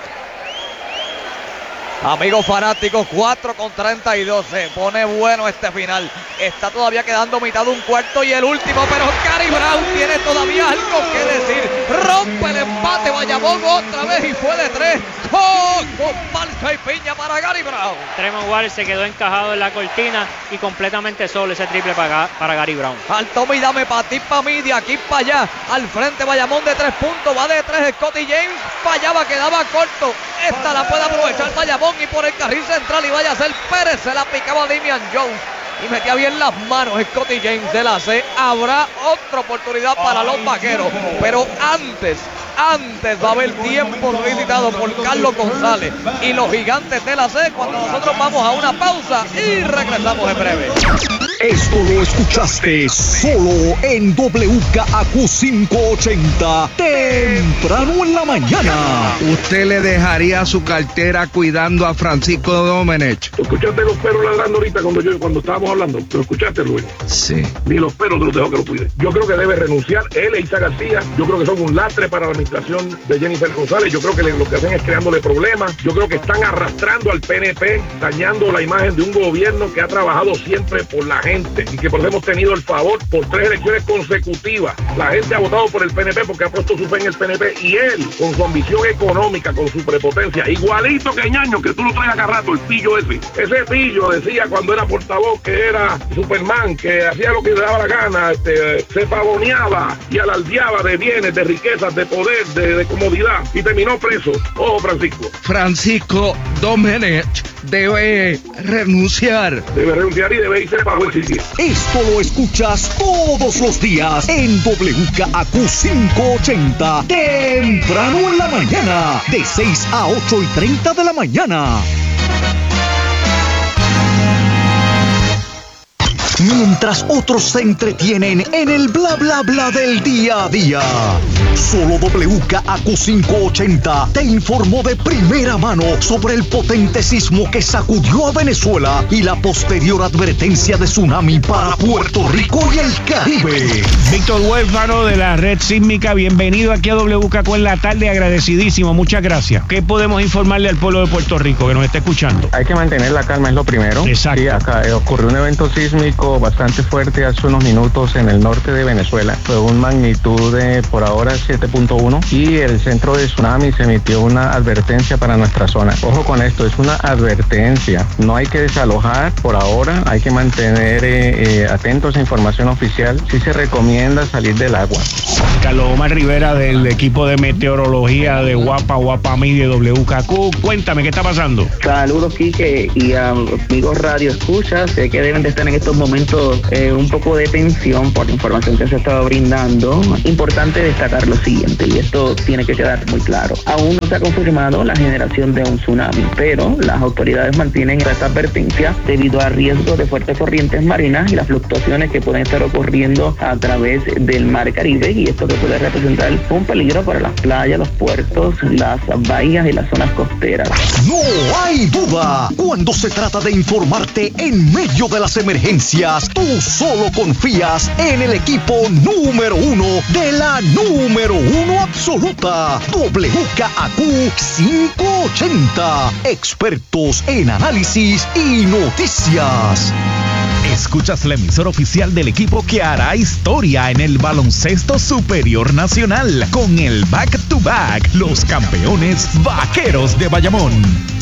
Amigos fanáticos, cuatro con treinta y dos, se pone bueno este final. Está todavía quedando mitad de un cuarto y el último, pero Gary Brown tiene todavía algo que decir. Rompe el empate Bayamón otra vez y fue de tres. ¡Oh! Con marcha y piña para Gary Brown. Tremont Waters se quedó encajado en la cortina y completamente solo ese triple para, para Gary Brown. Al toma y dame, para ti, para mí, de aquí para allá. Al frente Bayamón de tres puntos, va de tres Scottie James, fallaba, quedaba corto. Esta la puede aprovechar Bayamón y por el carril central y vaya a ser Pérez, se la picaba Damian Jones y metía bien las manos Scottie James de la C. Habrá otra oportunidad para los Vaqueros, pero antes, antes va a haber tiempo solicitado por Carlos González y los Gigantes de la C cuando nosotros vamos a una pausa y regresamos en breve. Esto lo escuchaste solo en W K A Q quinientos ochenta, temprano en la mañana. ¿Usted le dejaría su cartera cuidando a Francisco Domenech? ¿Tú escuchaste los perros ladrando ahorita cuando yo cuando estábamos hablando? ¿Lo escuchaste, Luis? Sí. Ni los perros te los dejo que lo cuide. Yo creo que debe renunciar él e Isa García. Yo creo que son un lastre para la administración de Jennifer González. Yo creo que le, lo que hacen es creándole problemas. Yo creo que están arrastrando al P N P, dañando la imagen de un gobierno que ha trabajado siempre por la gente. gente y que por eso hemos tenido el favor por tres elecciones consecutivas. La gente ha votado por el P N P porque ha puesto su fe en el P N P y él, con su ambición económica, con su prepotencia, igualito que Ñaño, que tú lo traes acá rato, el pillo ese. Ese pillo decía cuando era portavoz que era Superman, que hacía lo que le daba la gana, este, se pavoneaba y alardeaba de bienes, de riquezas, de poder, de, de comodidad y terminó preso. Ojo, Francisco. Francisco Domenech debe renunciar. Debe renunciar y debe irse bajo el sitio. Esto lo escuchas todos los días en W K A Q cinco ochenta, temprano en la mañana, de seis a ocho y treinta de la mañana. Mientras otros se entretienen en el bla bla bla del día a día, solo W K A Q cinco ochenta te informó de primera mano sobre el potente sismo que sacudió a Venezuela y la posterior advertencia de tsunami para Puerto Rico y el Caribe. Víctor Huérfano de la Red Sísmica, bienvenido aquí a W K Q en la tarde, agradecidísimo, muchas gracias. ¿Qué podemos informarle al pueblo de Puerto Rico que nos está escuchando? Hay que mantener la calma, es lo primero. Exacto. Sí, acá eh, ocurrió un evento sísmico bastante fuerte hace unos minutos en el norte de Venezuela. Fue un magnitud de por ahora siete punto uno y el centro de tsunami se emitió una advertencia para nuestra zona. Ojo con esto, es una advertencia. No hay que desalojar por ahora, hay que mantener eh, eh, atentos a información oficial. Sí se recomienda salir del agua. Carlos Omar Rivera del equipo de meteorología de Guapa Guapa Media de W K Q. Cuéntame, ¿qué está pasando? Saludos, Quique, y a amigos Radio Escucha. Sé que deben de estar en estos momentos eh, un poco de tensión por la información que se estaba brindando. Importante destacar lo siguiente, y esto tiene que quedar muy claro. Aún no se ha confirmado la generación de un tsunami, pero las autoridades mantienen esta advertencia debido a riesgo de fuertes corrientes marinas y las fluctuaciones que pueden estar ocurriendo a través del mar Caribe, y esto que puede representar un peligro para las playas, los puertos, las bahías y las zonas costeras. No hay duda, cuando se trata de informarte en medio de las emergencias, tú solo confías en el equipo número uno de la número uno absoluta, W K A Q cinco ochenta, expertos en análisis y noticias. Escuchas la emisora oficial del equipo que hará historia en el baloncesto superior nacional con el Back to Back, los campeones Vaqueros de Bayamón.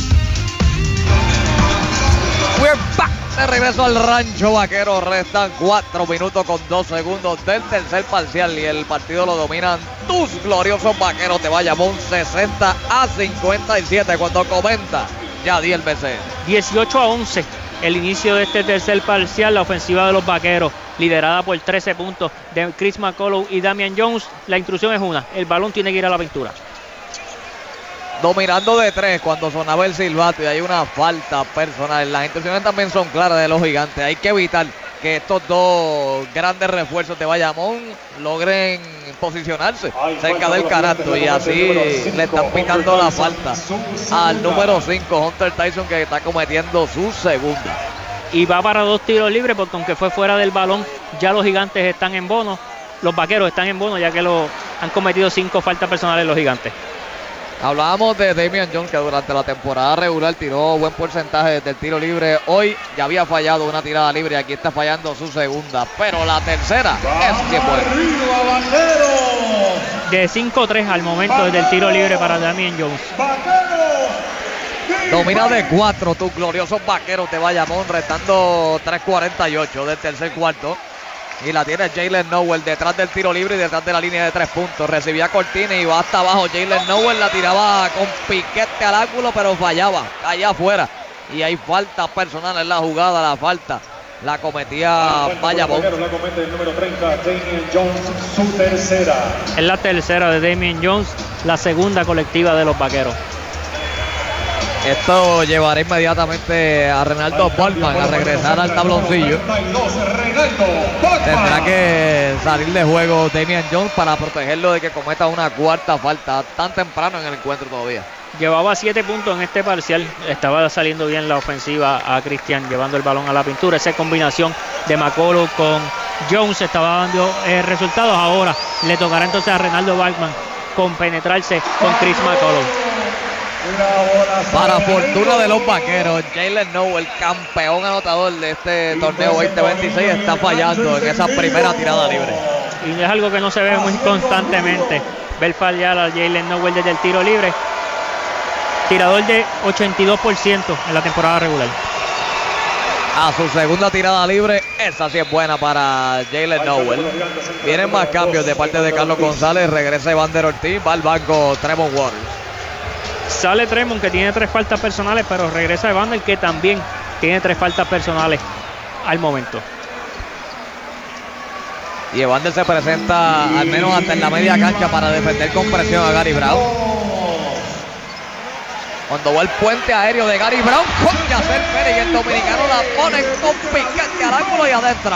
We're back. De regreso al Rancho Vaquero, restan cuatro minutos con dos segundos del tercer parcial y el partido lo dominan tus gloriosos Vaqueros de Bayamón, sesenta a cincuenta y siete cuando comenta Yadiel B C. dieciocho a once el inicio de este tercer parcial, la ofensiva de los Vaqueros liderada por trece puntos de Chris McCullough y Damian Jones. La instrucción es una, el balón tiene que ir a la pintura. Dominando de tres cuando sonaba el silbato y hay una falta personal. Las intenciones también son claras de los Gigantes. Hay que evitar que estos dos grandes refuerzos de Bayamón logren posicionarse cerca del canasto y así le están pitando la falta al número cinco, Hunter Tyson, que está cometiendo su segunda. Y va para dos tiros libres porque aunque fue fuera del balón, ya los Gigantes están en bono. Los Vaqueros están en bono ya que lo han cometido cinco faltas personales los Gigantes. Hablábamos de Damian Jones, que durante la temporada regular tiró buen porcentaje del tiro libre. Hoy ya había fallado una tirada libre y aquí está fallando su segunda. Pero la tercera es bien buena. De cinco tres al momento desde el tiro libre para Damian Jones. Domina de cuatro tus gloriosos Vaqueros de Bayamón, restando tres cuarenta y ocho del tercer cuarto. Y la tiene Jalen Nowell detrás del tiro libre y detrás de la línea de tres puntos. Recibía Cortina y va hasta abajo. Jalen Nowell la tiraba con piquete al ángulo, pero fallaba allá afuera. Y hay falta personal en la jugada. La falta la cometía Bayamón. La comete el número treinta, Damian Jones, su tercera. Es la tercera de Damian Jones, la segunda colectiva de los Vaqueros. Esto llevará inmediatamente a Renaldo Balman a regresar al tabloncillo. Tendrá que salir de juego Damian Jones para protegerlo de que cometa una cuarta falta tan temprano en el encuentro todavía. Llevaba siete puntos en este parcial. Estaba saliendo bien la ofensiva a Cristian, llevando el balón a la pintura. Esa combinación de McCullough con Jones estaba dando eh, resultados. Ahora le tocará entonces a Renaldo Balman compenetrarse con Chris McCullough. Para fortuna de los vaqueros, Jaylen Nowell, campeón anotador de este torneo veinte veintiséis, está fallando en esa primera tirada libre. Y es algo que no se ve muy constantemente, ver fallar a Jaylen Nowell desde el tiro libre. Tirador de ochenta y dos por ciento en la temporada regular. A su segunda tirada libre, esa sí es buena para Jaylen Nowell. Vienen más cambios de parte de Carlos González, regresa Evander Ortiz, va al banco Tremont Waters. Sale Tremont, que tiene tres faltas personales, pero regresa Evander, que también tiene tres faltas personales al momento. Y Evander se presenta al menos hasta en la media cancha para defender con presión a Gary Brown. Cuando va el puente aéreo de Gary Brown, con Yacer Pérez y el dominicano la pone con piquete al ángulo y adentro.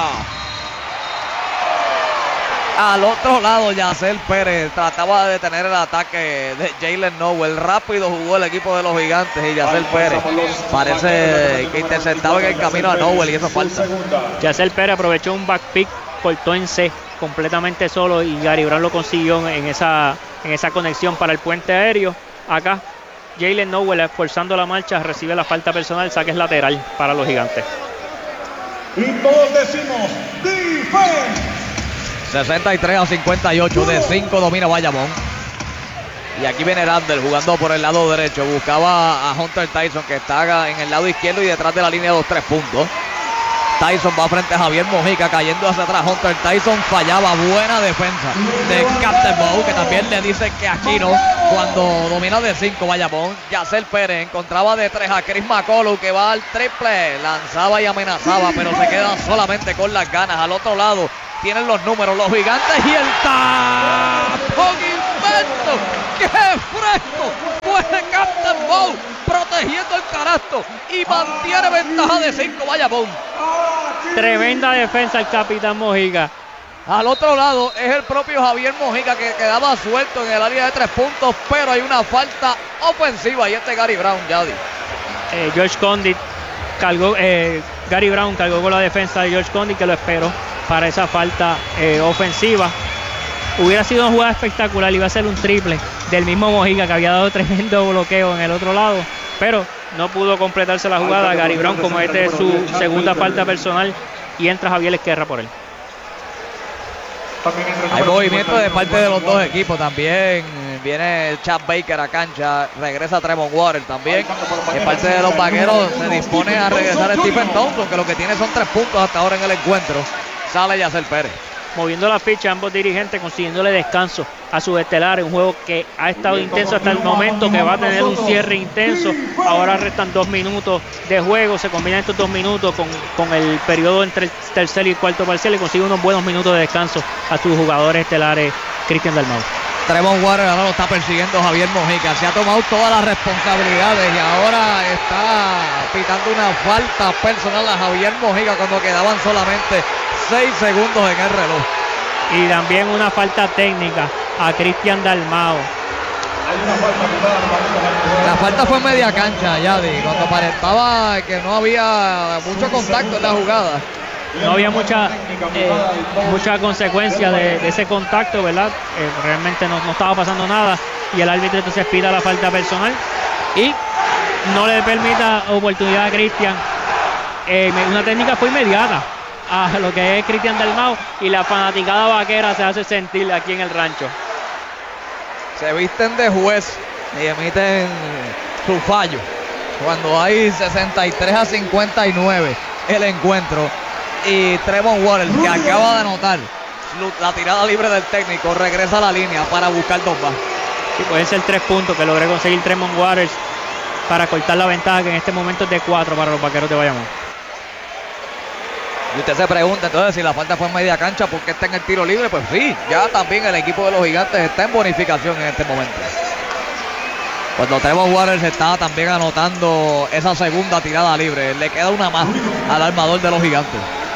Al otro lado, Yacer Pérez trataba de detener el ataque de Jaylen Nowell. Rápido jugó el equipo de los Gigantes y Yacer Pérez parece que interceptaba en el camino a Nowell y eso falta. Yacer Pérez aprovechó un back pick, cortó en C completamente solo y Gary Brown lo consiguió en esa, en esa conexión para el puente aéreo. Acá Jaylen Nowell, esforzando la marcha, recibe la falta personal, saque es lateral para los Gigantes. Y todos decimos defense. sesenta y tres a cincuenta y ocho, de cinco domina Bayamón. Y aquí viene Randall jugando por el lado derecho. Buscaba a Hunter Tyson, que está en el lado izquierdo y detrás de la línea de los tres puntos. Tyson va frente a Javier Mojica, cayendo hacia atrás. Hunter Tyson fallaba, buena defensa de Captain Bow, que también le dice que aquí no. Cuando domina de cinco Bayamón, Yacer Pérez encontraba de tres a Chris McCullough, que va al triple, lanzaba y amenazaba, pero se queda solamente con las ganas. Al otro lado tienen los números, los Gigantes, y el tapón inmenso. ¡Qué fresco! Fue Captain Bow protegiendo el canasto y mantiene ventaja de cinco Bayamón. Tremenda defensa el capitán Mojica. Al otro lado es el propio Javier Mojica, que quedaba suelto en el área de tres puntos, pero hay una falta ofensiva y este Gary Brown, Yadi. Eh, George Condit cargó, eh, Gary Brown cargó con la defensa de George Condit, que lo esperó para esa falta eh, ofensiva. Hubiera sido una jugada espectacular, iba a ser un triple del mismo Mojica, que había dado tremendo bloqueo en el otro lado, pero no pudo completarse la jugada. Gary Brown comete su segunda falta personal y entra Javier Esquerra por él. Hay movimiento de parte de los dos equipos también. Viene Chad Baker a cancha, regresa Tremont Waters también. De parte de los vaqueros se dispone a regresar Stephen Thompson, que lo que tiene son tres puntos hasta ahora en el encuentro. Sale Yacer Pérez. Moviendo la ficha, ambos dirigentes consiguiéndole descanso a sus estelares. Un juego que ha estado intenso hasta el momento, que va a tener un cierre intenso. Ahora restan dos minutos de juego. Se combinan estos dos minutos con, con el periodo entre el tercer y el cuarto parcial y consigue unos buenos minutos de descanso a sus jugadores estelares. Cristian Dalmau. Tremont Waters ahora lo está persiguiendo Javier Mojica. Se ha tomado todas las responsabilidades y ahora está pitando una falta personal a Javier Mojica cuando quedaban solamente seis segundos en el reloj. Y también una falta técnica a Cristian Dalmau. La falta fue en media cancha, Yadi, cuando aparentaba que no había mucho contacto en la jugada. No había mucha eh, mucha consecuencia de, de ese contacto, ¿verdad? Eh, realmente no, no estaba pasando nada y el árbitro entonces pida la falta personal y no le permita oportunidad a Cristian. Eh, una técnica fue inmediata a lo que es Cristian Dalmau y la fanaticada vaquera se hace sentir aquí en el rancho. Se visten de juez y emiten su fallo cuando hay sesenta y tres a cincuenta y nueve el encuentro. Y Tremont Waters, que acaba de anotar la tirada libre del técnico, regresa a la línea para buscar dos más. Sí, pueden ser tres puntos que logré conseguir Tremont Waters para cortar la ventaja, que en este momento es de cuatro para los vaqueros de Bayamón. Y usted se pregunta entonces si la falta fue en media cancha, ¿por qué está en el tiro libre? Pues sí, ya también el equipo de los Gigantes está en bonificación en este momento. Cuando Tremont Waters está también anotando esa segunda tirada libre, le queda una más al armador de los Gigantes.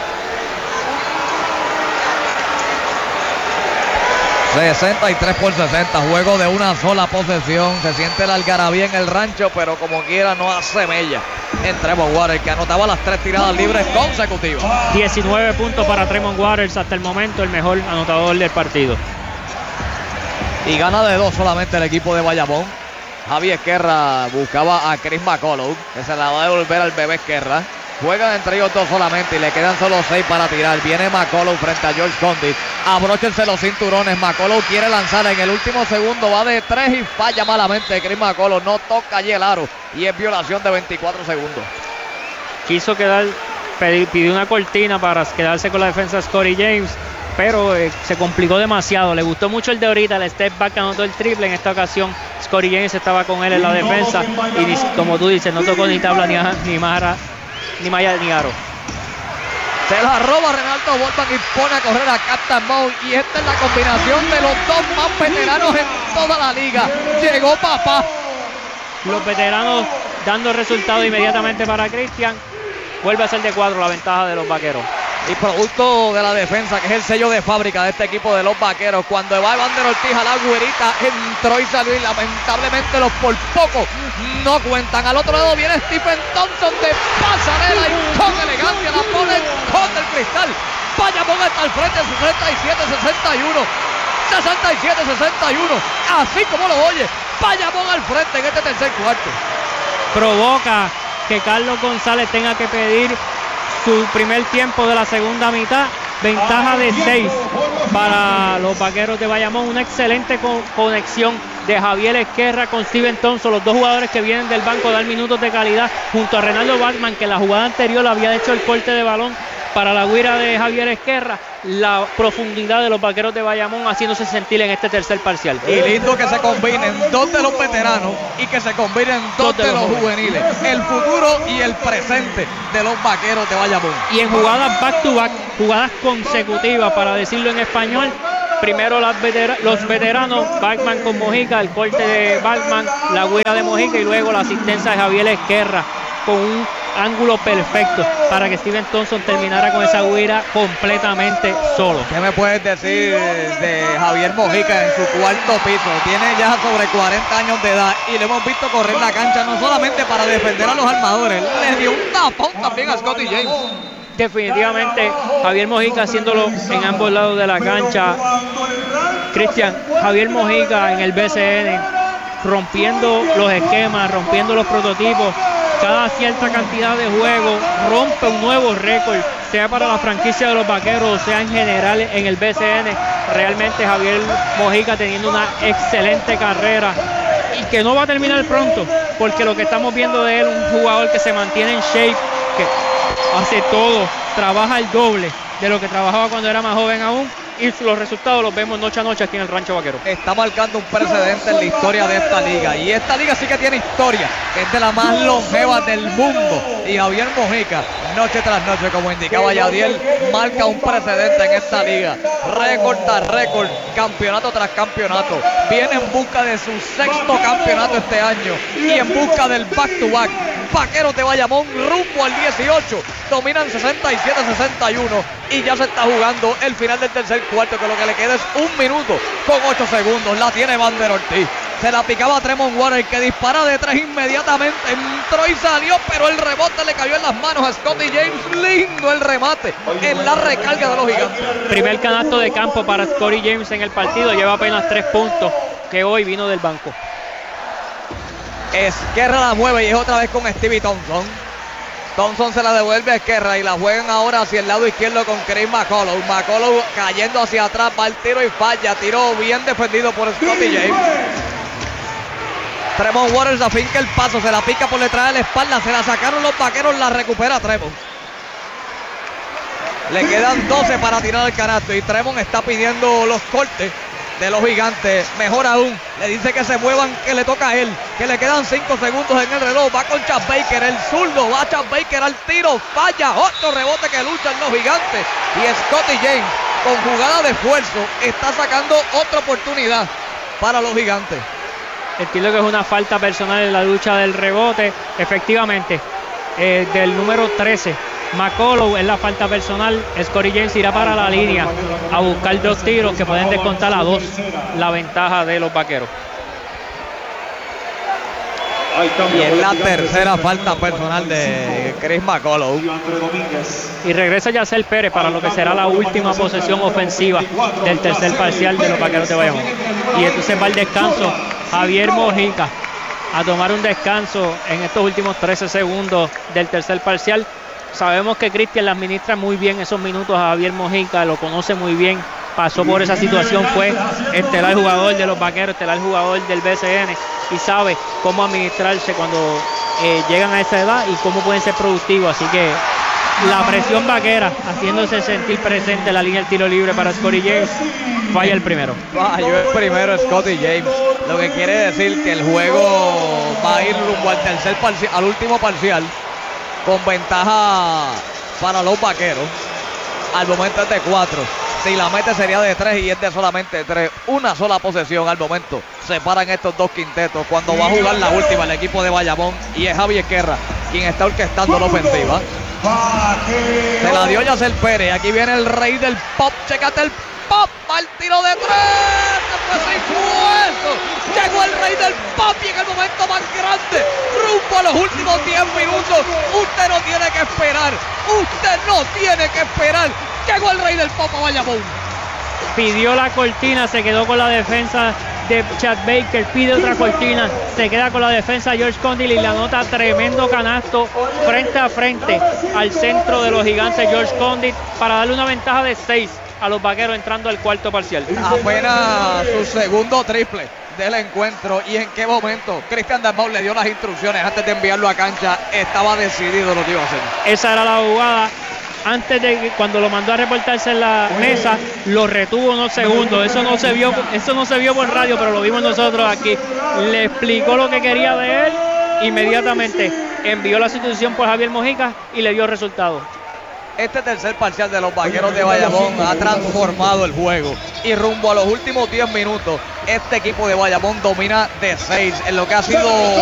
sesenta y tres por sesenta, juego de una sola posesión. Se siente la algarabía en el rancho, pero como quiera no hace mella en Tremont Waters, que anotaba las tres tiradas libres consecutivas. diecinueve puntos para Tremont Waters hasta el momento, el mejor anotador del partido. Y gana de dos solamente el equipo de Bayamón. Javi Esquerra buscaba a Chris McCullough, que se la va a devolver al bebé Esquerra. Juegan entre ellos dos solamente y le quedan solo seis para tirar. Viene McCullough frente a George Condit. Abróchense los cinturones. McCullough quiere lanzar en el último segundo. Va de tres y falla malamente. Chris McCullough no toca allí el aro y es violación de veinticuatro segundos. Quiso quedar, pidió una cortina para quedarse con la defensa de Scottie James, pero eh, se complicó demasiado. Le gustó mucho el de ahorita, el step back, anotó el triple. En esta ocasión Scottie James estaba con él en la defensa y, como tú dices, no tocó ni tabla ni, ni mara ni malla ni aro. Se la roba Renaldo Boltman y pone a correr a Captain Moe. Y esta es la combinación de los dos más veteranos en toda la liga. Llegó papá. Los veteranos dando resultado inmediatamente para Christian. Vuelve a ser de cuatro la ventaja de los Vaqueros. Y producto de la defensa, que es el sello de fábrica de este equipo de los Vaqueros. Cuando va Evander Ortiz a la güerita, entró y salió y lamentablemente los por poco no cuentan. Al otro lado viene Stephen Thompson de pasarela y con elegancia la pone con el cristal. Bayamón está al frente, sesenta y siete sesenta y uno. sesenta y siete sesenta y uno. Así como lo oye, Bayamón al frente en este tercer cuarto. Provoca que Carlos González tenga que pedir su primer tiempo de la segunda mitad. Ventaja de seis para los Vaqueros de Bayamón. Una excelente co conexión de Javier Esquerra con Steven Thompson, los dos jugadores que vienen del banco a dar minutos de calidad, junto a Renaldo Bachman, que en la jugada anterior había hecho el corte de balón para la guira de Javier Esquerra. La profundidad de los Vaqueros de Bayamón haciéndose sentir en este tercer parcial. Y lindo que se combinen dos de los veteranos y que se combinen dos, dos de, de los, los juveniles. El futuro y el presente de los Vaqueros de Bayamón. Y en jugadas back to back, jugadas consecutivas, para decirlo en español. Primero las vetera los veteranos, Bachman con Mojica, el corte de Bachman, la guira de Mojica y luego la asistencia de Javier Esquerra con un ángulo perfecto para que Steven Thompson terminara con esa guira completamente solo. ¿Qué me puedes decir de Javier Mojica en su cuarto piso? Tiene ya sobre cuarenta años de edad y le hemos visto correr la cancha no solamente para defender a los armadores, le dio un tapón también a Scottie James. Definitivamente Javier Mojica haciéndolo en ambos lados de la cancha. Cristian, Javier Mojica en el B C N rompiendo los esquemas, rompiendo los prototipos. Cada cierta cantidad de juegos rompe un nuevo récord, sea para la franquicia de los Vaqueros, sea en general en el B C N. Realmente Javier Mojica teniendo una excelente carrera y que no va a terminar pronto, porque lo que estamos viendo de él, un jugador que se mantiene en shape, que hace todo, trabaja el doble de lo que trabajaba cuando era más joven aún, y los resultados los vemos noche a noche aquí en el Rancho Vaquero. Está marcando un precedente en la historia de esta liga, y esta liga sí que tiene historia, es de las más longevas del mundo, y Javier Mojica, noche tras noche, como indicaba Yadiel, marca un precedente en esta liga, récord tras récord, campeonato tras campeonato, viene en busca de su sexto campeonato este año, y en busca del back to back. Vaqueros de Bayamón rumbo al dieciocho, dominan sesenta y siete sesenta y uno y ya se está jugando el final del tercer cuarto, que lo que le queda es un minuto con ocho segundos. La tiene Evander Ortiz, se la picaba a Tremont Waters, que dispara de tres inmediatamente, entró y salió, pero el rebote le cayó en las manos a Scottie James. Lindo el remate en la recarga de los Gigantes. Primer canasto de campo para Scottie James en el partido, lleva apenas tres puntos, que hoy vino del banco. Esquerra la mueve y es otra vez con Stevie Thompson. Thompson se la devuelve a Esquerra y la juegan ahora hacia el lado izquierdo con Chris McCullough. McCullough cayendo hacia atrás, va el tiro y falla. Tiro bien defendido por Scottie James. Tremont Waters afinca el paso, se la pica por detrás de la espalda, se la sacaron los Vaqueros, la recupera Tremont. Le quedan doce para tirar el canasto y Tremont está pidiendo los cortes de los Gigantes. Mejor aún, le dice que se muevan, que le toca a él, que le quedan cinco segundos en el reloj. Va con Chad Baker, el zurdo, va Chad Baker al tiro, falla, otro rebote que luchan los Gigantes, y Scottie James con jugada de esfuerzo está sacando otra oportunidad para los Gigantes. Entiendo que es una falta personal en la lucha del rebote, efectivamente, eh, del número trece McCullough, es la falta personal. Scottie James irá para la línea a buscar dos tiros que pueden descontar a dos la ventaja de los Vaqueros. Y es la tercera falta personal de Chris McCullough. Y regresa Yacel Pérez para lo que será la última posesión ofensiva del tercer parcial de los Vaqueros de Bayamón. Y entonces va el descanso Javier Mojica. a tomar un descanso en estos últimos trece segundos del tercer parcial. Sabemos que Cristian le administra muy bien esos minutos a Javier Mojica, lo conoce muy bien, pasó por esa situación, fue estelar jugador de los Vaqueros, estelar jugador del B C N y sabe cómo administrarse cuando eh, llegan a esa edad y cómo pueden ser productivos. Así que la presión vaquera haciéndose sentir presente en la línea del tiro libre para Scotty James. Falla el primero. Falló el primero Scotty James. Lo que quiere decir que el juego va a ir rumbo al tercer parcial, al último parcial, con ventaja para los Vaqueros. Al momento es de cuatro. Si la mete sería de tres y es de solamente tres. Una sola posesión al momento. Separan estos dos quintetos. Cuando va a jugar la última el equipo de Bayamón, y es Javier Guerra quien está orquestando la ofensiva. Se la dio Yacer Pérez. Aquí viene el rey del pop. Chécate el pop. Va el tiro de tres. Se fue sin hueso. Llegó el rey del pop y en el momento más grande, rumbo a los últimos diez minutos. Usted no tiene que esperar. Usted no tiene que esperar. Llegó el rey del pop a Bayamón. Pidió la cortina, se quedó con la defensa de Chad Baker, pide otra cortina, se queda con la defensa George Condit y le anota tremendo canasto frente a frente al centro de los Gigantes George Condit para darle una ventaja de seis a los Vaqueros entrando al cuarto parcial. Apenas su segundo triple del encuentro. ¿Y en qué momento Cristian Dalmau le dio las instrucciones antes de enviarlo a cancha? Estaba decidido lo que iba a hacer. Esa era la jugada. Antes de que, cuando lo mandó a reportarse en la mesa, lo retuvo unos segundos. Eso no se vio, eso no se vio por radio, pero lo vimos nosotros aquí. Le explicó lo que quería de él. Inmediatamente envió la sustitución por Javier Mojica y le dio resultado. Este tercer parcial de los Vaqueros de Bayamón ha transformado el juego. Y rumbo a los últimos diez minutos, este equipo de Bayamón domina de seis en lo que ha sido